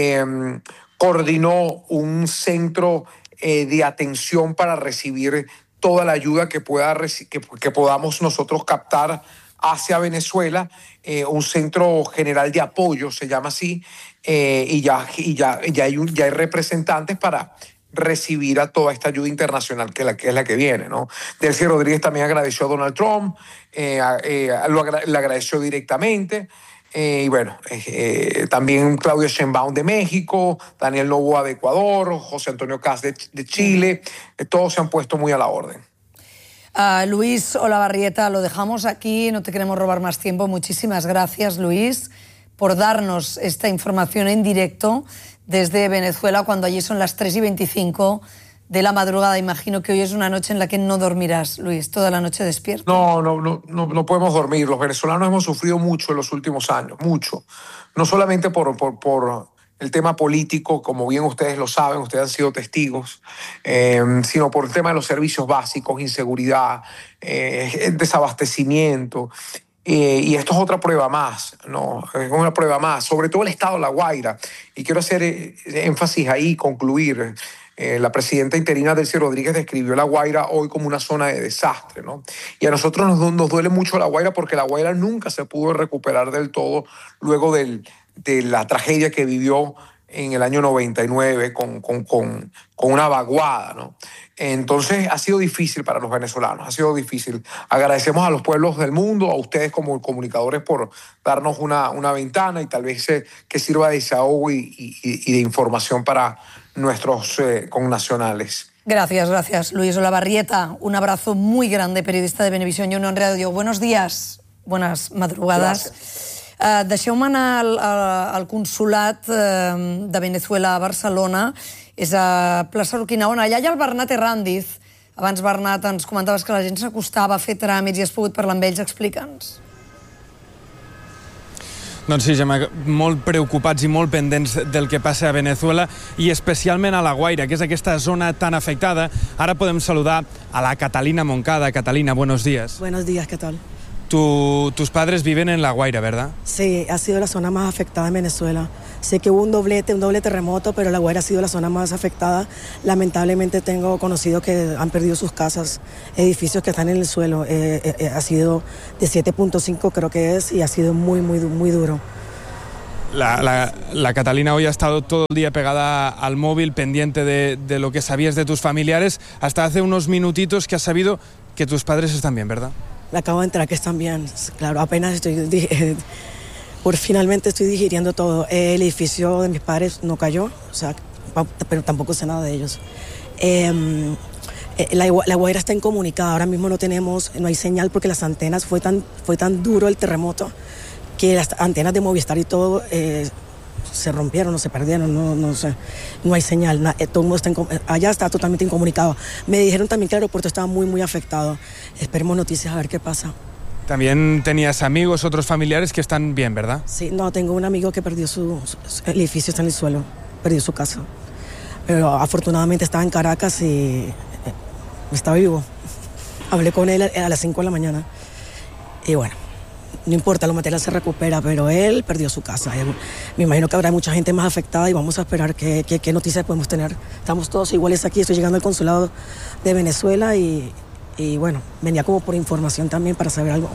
coordinó un centro de atención para recibir toda la ayuda que podamos nosotros captar hacia Venezuela, un centro general de apoyo, se llama así, y ya hay representantes para recibir a toda esta ayuda internacional que es la que viene, ¿no? Delcy Rodríguez también agradeció a Donald Trump, le agradeció directamente. Y bueno, también Claudia Sheinbaum de México, Daniel Noboa de Ecuador, José Antonio Caz de Chile, todos se han puesto muy a la orden. Luis Olavarrieta, lo dejamos aquí, no te queremos robar más tiempo. Muchísimas gracias, Luis, por darnos esta información en directo desde Venezuela, cuando allí son las 3:25 de la madrugada. Imagino que hoy es una noche en la que no dormirás, Luis, toda la noche despierto. No podemos dormir. Los venezolanos hemos sufrido mucho en los últimos años, mucho. No solamente por el tema político, como bien ustedes lo saben, ustedes han sido testigos, sino por el tema de los servicios básicos, inseguridad, desabastecimiento. Y esto es otra prueba más, ¿no? Es una prueba más, sobre todo el estado de La Guaira. Y quiero hacer énfasis ahí y concluir. La presidenta interina Delcy Rodríguez describió La Guaira hoy como una zona de desastre, ¿no? Y a nosotros nos duele mucho La Guaira, porque La Guaira nunca se pudo recuperar del todo luego de la tragedia que vivió en el año 99 con una vaguada, ¿no? Entonces ha sido difícil para los venezolanos, ha sido difícil. Agradecemos a los pueblos del mundo, a ustedes como comunicadores, por darnos una ventana y tal vez que sirva de desahogo y de información para nuestros connacionales. Gracias, Luis Olavarrieta. Un abrazo muy grande, periodista de Venevisión i Unión Radio. Buenos días, buenas madrugadas. Deixeu-me anar al consulat de Venezuela a Barcelona, és a plaça Urquinaona. Allà hi ha el Bernat Herrandiz, Abans, Bernat, ens comentaves que la gent s'acostava a fer tràmits i has pogut parlar amb ells. Explica'ns. Doncs sí, Gemma, molt preocupats i molt pendents del que passa a Venezuela i especialment a La Guaira, que és aquesta zona tan afectada. Ara podem saludar a la Catalina Moncada. Catalina, buenos días. Buenos días, ¿qué tal? Tus padres viven en La Guaira, ¿verdad? Sí, ha sido la zona más afectada en Venezuela. Sé que hubo un doble terremoto, pero La Guaira ha sido la zona más afectada. Lamentablemente tengo conocidos que han perdido sus casas, edificios que están en el suelo. Ha sido de 7.5 creo que es, y ha sido muy, muy, muy duro. La Catalina hoy ha estado todo el día pegada al móvil, pendiente de lo que sabías de tus familiares, hasta hace unos minutitos que has sabido que tus padres están bien, ¿verdad? Me acabo de enterar que están bien, claro, apenas finalmente estoy digiriendo todo. El edificio de mis padres no cayó, o sea, pero tampoco sé nada de ellos. La Guaira está incomunicada, ahora mismo no hay señal porque las antenas, fue tan duro el terremoto que las antenas de Movistar y todo se rompieron o se perdieron, no sé, no hay señal, todo el mundo allá está totalmente incomunicado. Me dijeron también que el aeropuerto estaba muy, muy afectado. Esperemos noticias a ver qué pasa. También tenías amigos, otros familiares que están bien, ¿verdad? Sí, no, tengo un amigo que perdió el edificio, está en el suelo, perdió su casa. Pero afortunadamente estaba en Caracas y estaba vivo. Hablé con él a las 5 de la mañana y bueno, no importa, lo material se recupera, pero él perdió su casa. Me imagino que habrá mucha gente más afectada y vamos a esperar qué noticias podemos tener. Estamos todos iguales aquí, estoy llegando al consulado de Venezuela y bueno, venía como por información también para saber algo,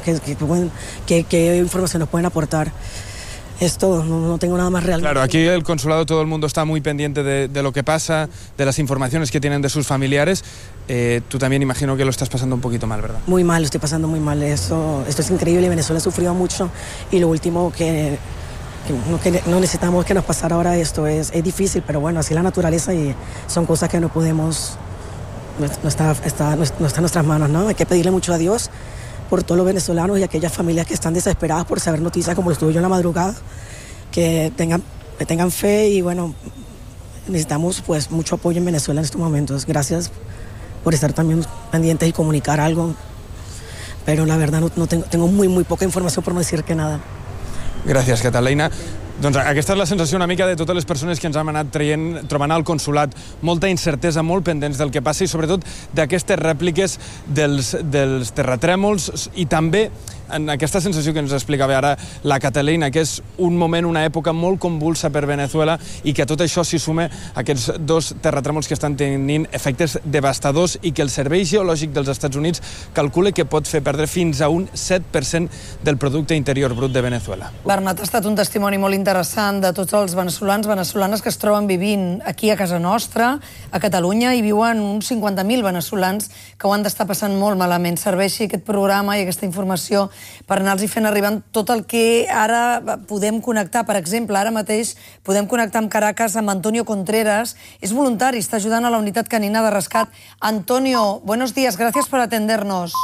qué información nos pueden aportar. Es todo, no tengo nada más real. Claro, aquí el consulado, todo el mundo está muy pendiente de lo que pasa, de las informaciones que tienen de sus familiares. Tú también imagino que lo estás pasando un poquito mal, ¿verdad? Muy mal, lo estoy pasando muy mal. Esto es increíble, Venezuela ha sufrido mucho y lo último que no necesitamos que nos pasara ahora esto es difícil, pero bueno, así es la naturaleza y son cosas que no podemos, no está en nuestras manos, ¿no? Hay que pedirle mucho a Dios por todos los venezolanos y aquellas familias que están desesperadas por saber noticias como lo estuve yo en la madrugada, que tengan fe y bueno, necesitamos pues mucho apoyo en Venezuela en estos momentos. Gracias por estar también pendientes y comunicar algo, pero la verdad no tengo muy, muy poca información por no decir que nada. Gràcies, Catalina. Doncs aquesta és la sensació una mica de totes les persones que ens hem anat trobant al consulat. Molta incertesa, molt pendents del que passa i sobretot d'aquestes rèpliques dels terratrèmols i també en aquesta sensació que ens explicava ara la Catalina, que és un moment, una època molt convulsa per Venezuela i que a tot això s'hi suma aquests dos terratrèmols que estan tenint efectes devastadors i que el Servei Geològic dels Estats Units calcula que pot fer perdre fins a un 7% del producte interior brut de Venezuela. Bernat, ha estat un testimoni molt interessant de tots els venezolanes que es troben vivint aquí a casa nostra, a Catalunya, i viuen uns 50.000 venezolans que ho han d'estar passant molt malament. Serveixi aquest programa i aquesta informació per anar-los fent arribant tot el que ara podem connectar. Per exemple, ara mateix podem connectar amb Caracas amb Antonio Contreras. Es voluntari, está ayudando a la unidad canina de rescat. Antonio, buenos días, gracias por atendernos.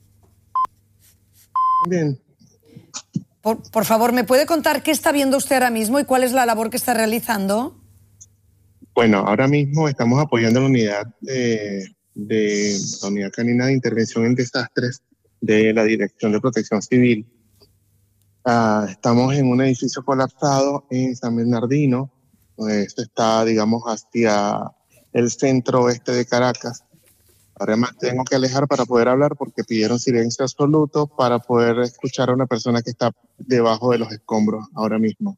Bien. Por favor, ¿me puede contar qué está viendo usted ahora mismo y cuál es la labor que está realizando? Bueno, ahora mismo estamos apoyando a la unidad de la unidad canina de intervención en desastres de la Dirección de Protección Civil. Estamos en un edificio colapsado en San Bernardino. Esto está, digamos, hacia el centro oeste de Caracas. Ahora más tengo que alejar para poder hablar porque pidieron silencio absoluto para poder escuchar a una persona que está debajo de los escombros ahora mismo.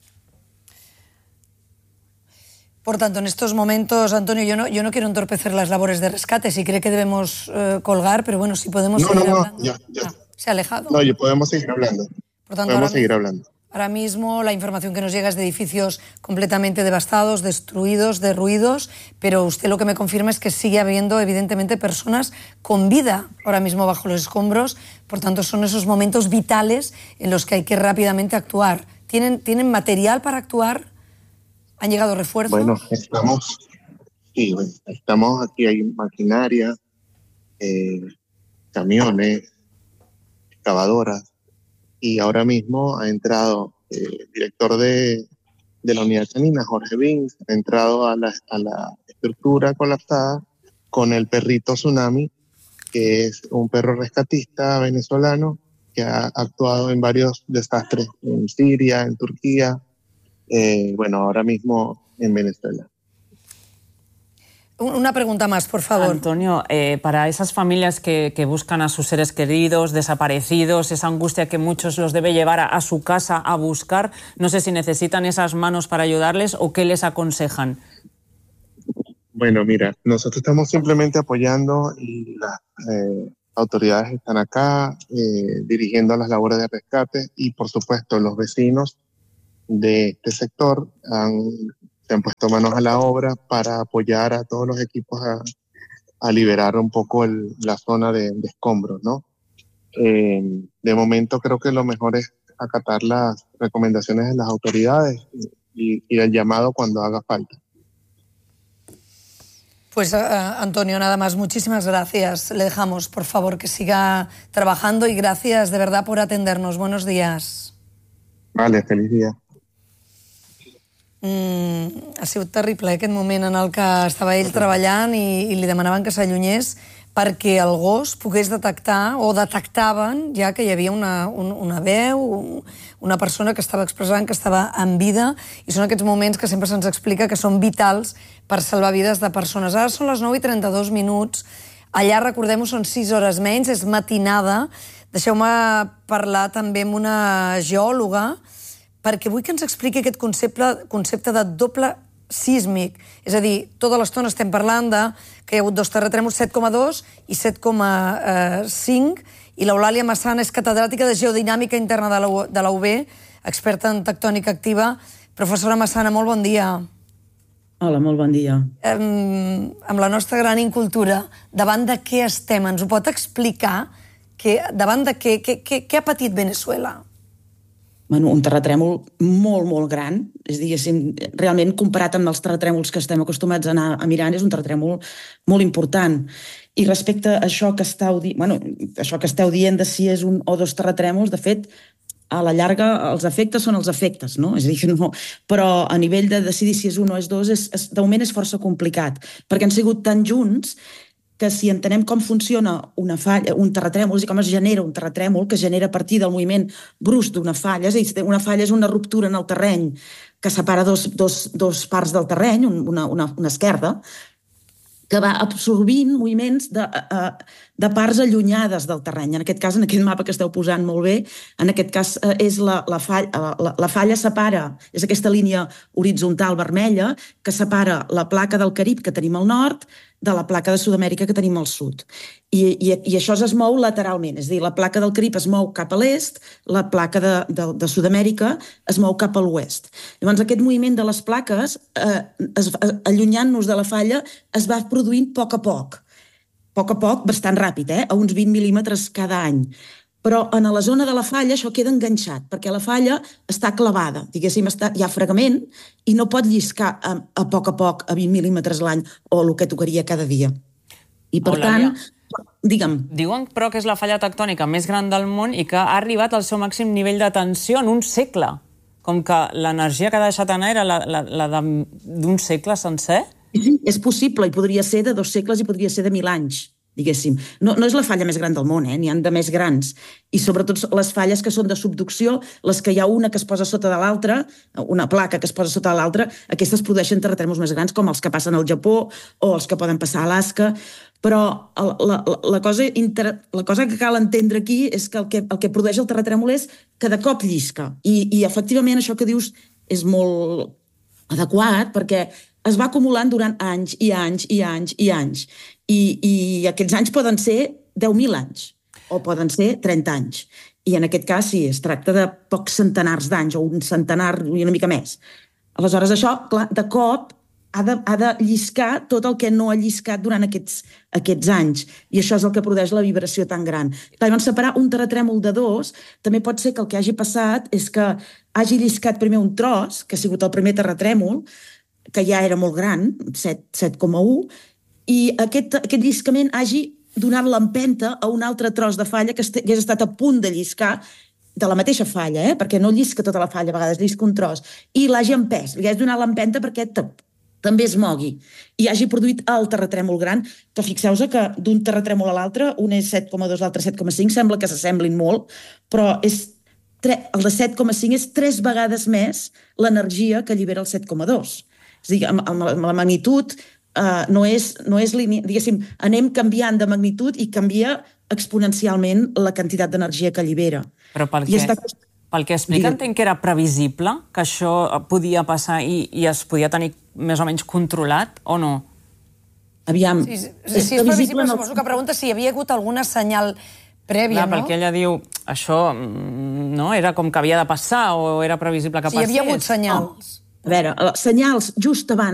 Por tanto, en estos momentos, Antonio, yo no quiero entorpecer las labores de rescate. Si cree que debemos colgar, pero bueno, si podemos seguir hablando. ¿Se ha alejado? No, podemos seguir hablando. Por tanto, ahora mismo la información que nos llega es de edificios completamente devastados, destruidos, derruidos, pero usted lo que me confirma es que sigue habiendo, evidentemente, personas con vida ahora mismo bajo los escombros. Por tanto, son esos momentos vitales en los que hay que rápidamente actuar. ¿Tienen material para actuar? ¿Han llegado refuerzos? Bueno, estamos aquí, hay maquinaria, camiones, excavadoras, y ahora mismo ha entrado el director de la unidad canina, Jorge Vins, ha entrado a la estructura colapsada con el perrito Tsunami, que es un perro rescatista venezolano que ha actuado en varios desastres en Siria, en Turquía, ahora mismo en Venezuela. Una pregunta más, por favor. Antonio, para esas familias que buscan a sus seres queridos, desaparecidos, esa angustia que muchos los debe llevar a su casa a buscar, no sé si necesitan esas manos para ayudarles o qué les aconsejan. Bueno, mira, nosotros estamos simplemente apoyando y las autoridades están acá dirigiendo las labores de rescate y, por supuesto, los vecinos de este sector se han puesto manos a la obra para apoyar a todos los equipos a liberar un poco la zona de escombros, ¿no? De momento creo que lo mejor es acatar las recomendaciones de las autoridades y el llamado cuando haga falta. Pues Antonio, nada más, muchísimas gracias. Le dejamos, por favor, que siga trabajando y gracias de verdad por atendernos. Buenos días. Vale, feliz día. Ha sigut terrible aquest moment en el que estava ell treballant i li demanaven que s'allunyés perquè el gos pogués detectar, o detectaven ja que hi havia una veu, una persona que estava expressant que estava en vida, i són aquests moments que sempre se'ns explica que són vitals per salvar vides de persones. Ara són les 9:32, allà, recordem-ho, són 6 hores menys, és matinada. Deixeu-me parlar també amb una geòloga, perquè vull que ens expliqui aquest concepte de doble sísmic. És a dir, tota l'estona estem parlant que hi ha hagut 2 terratrèmols, 7,2 i 7,5, i l'Eulàlia Massana és catedràtica de Geodinàmica Interna de la UB, experta en tectònica activa. Professora Massana, molt bon dia. Hola, molt bon dia. Amb la nostra gran incultura, davant de què estem? Ens ho pot explicar? Davant de què ha patit Venezuela? Bueno, un terratrèmol molt, molt gran. És, diguéssim, realment comparat amb els terratrèmols que estem acostumats a anar a mirant, és un terratrèmol molt important. I respecte a això que esteu dient de si és un o 2 terratrèmols, de fet, a la llarga els efectes són els efectes, no? És a dir, no, però a nivell de decidir si és un o és 2, de moment és força complicat, perquè han sigut tan junts que si entenem com funciona una falla, un terratrèmol, i com es genera un terratrèmol, que es genera a partir del moviment brusc d'una falla, és a dir, una falla és una ruptura en el terreny que separa dos parts del terreny, una esquerda, que va absorbint moviments de parts allunyades del terreny. En aquest cas, en aquest mapa que esteu posant molt bé, en aquest cas és la falla separa, és aquesta línia horitzontal vermella que separa la placa del Carib que tenim al nord de la placa de Sud-amèrica que tenim al sud. I això es mou lateralment, és a dir, la placa del Carib es mou cap a l'est, la placa de Sud-amèrica es mou cap a l'oest. Llavors, aquest moviment de les plaques, allunyant-nos de la falla, es va produint a poc, bastant ràpid, a uns 20 mil·límetres cada any. Però en la zona de la falla això queda enganxat, perquè la falla està clavada, diguéssim, hi ha fragment i no pot lliscar a poc a 20 mil·límetres l'any o el que tocaria cada dia. I per tant, digue'm. Diuen, però, que és la falla tectònica més gran del món i que ha arribat al seu màxim nivell de tensió en un segle. Com que l'energia que ha deixat anar era la d'un segle sencer? Sí, és possible, i podria ser de 2 segles i podria ser de 1.000 anys. Diguéssim. No és la falla més gran del món, n'hi ha de més grans. I sobretot les falles que són de subducció, les que hi ha una que es posa sota de l'altra, una placa que es posa sota de l'altra, aquestes produeixen terratrèmols més grans, com els que passen al Japó o els que poden passar a Alaska. Però la cosa que cal entendre aquí és que el que produeix el terratrèmol és que de cop llisca. I efectivament això que dius és molt adequat, perquè es va acumulant durant anys i anys i anys i anys. I aquests anys poden ser 10.000 anys o poden ser 30 anys. I en aquest cas, sí, es tracta de pocs centenars d'anys o un centenar i una mica més. Aleshores, això, clar, de cop ha de lliscar tot el que no ha lliscat durant aquests anys. I això és el que produeix la vibració tan gran. Llavors, separar un terratrèmol de 2 també pot ser que el que hagi passat és que hagi lliscat primer un tros, que ha sigut el primer terratrèmol, que ja era molt gran, 7,1, i aquest lliscament hagi donat l'empenta a un altre tros de falla que hagués estat a punt de lliscar de la mateixa falla, perquè no llisca tota la falla, a vegades llisca un tros, i l'hagi empès, li hagués donat l'empenta perquè també es mogui i hagi produït el terratrèmol gran, que fixeu-vos que d'un terratrèmol a l'altre, un és 7,2, l'altre 7,5, sembla que s'assemblin molt, però el de 7,5 és 3 vegades més l'energia que allibera el 7,2. És a dir, amb la magnitud no és lineal, diguéssim, anem canviant de magnitud i canvia exponencialment la quantitat d'energia que allibera. Però pel que explica, entenc que era previsible que això podia passar i es podia tenir més o menys controlat, o no? Aviam... Si és previsible, suposo que pregunta si hi havia hagut alguna senyal prèvia, no? Perquè ella diu, això era com que havia de passar o era previsible que passés. Si hi havia hagut senyals. A veure, senyals just abans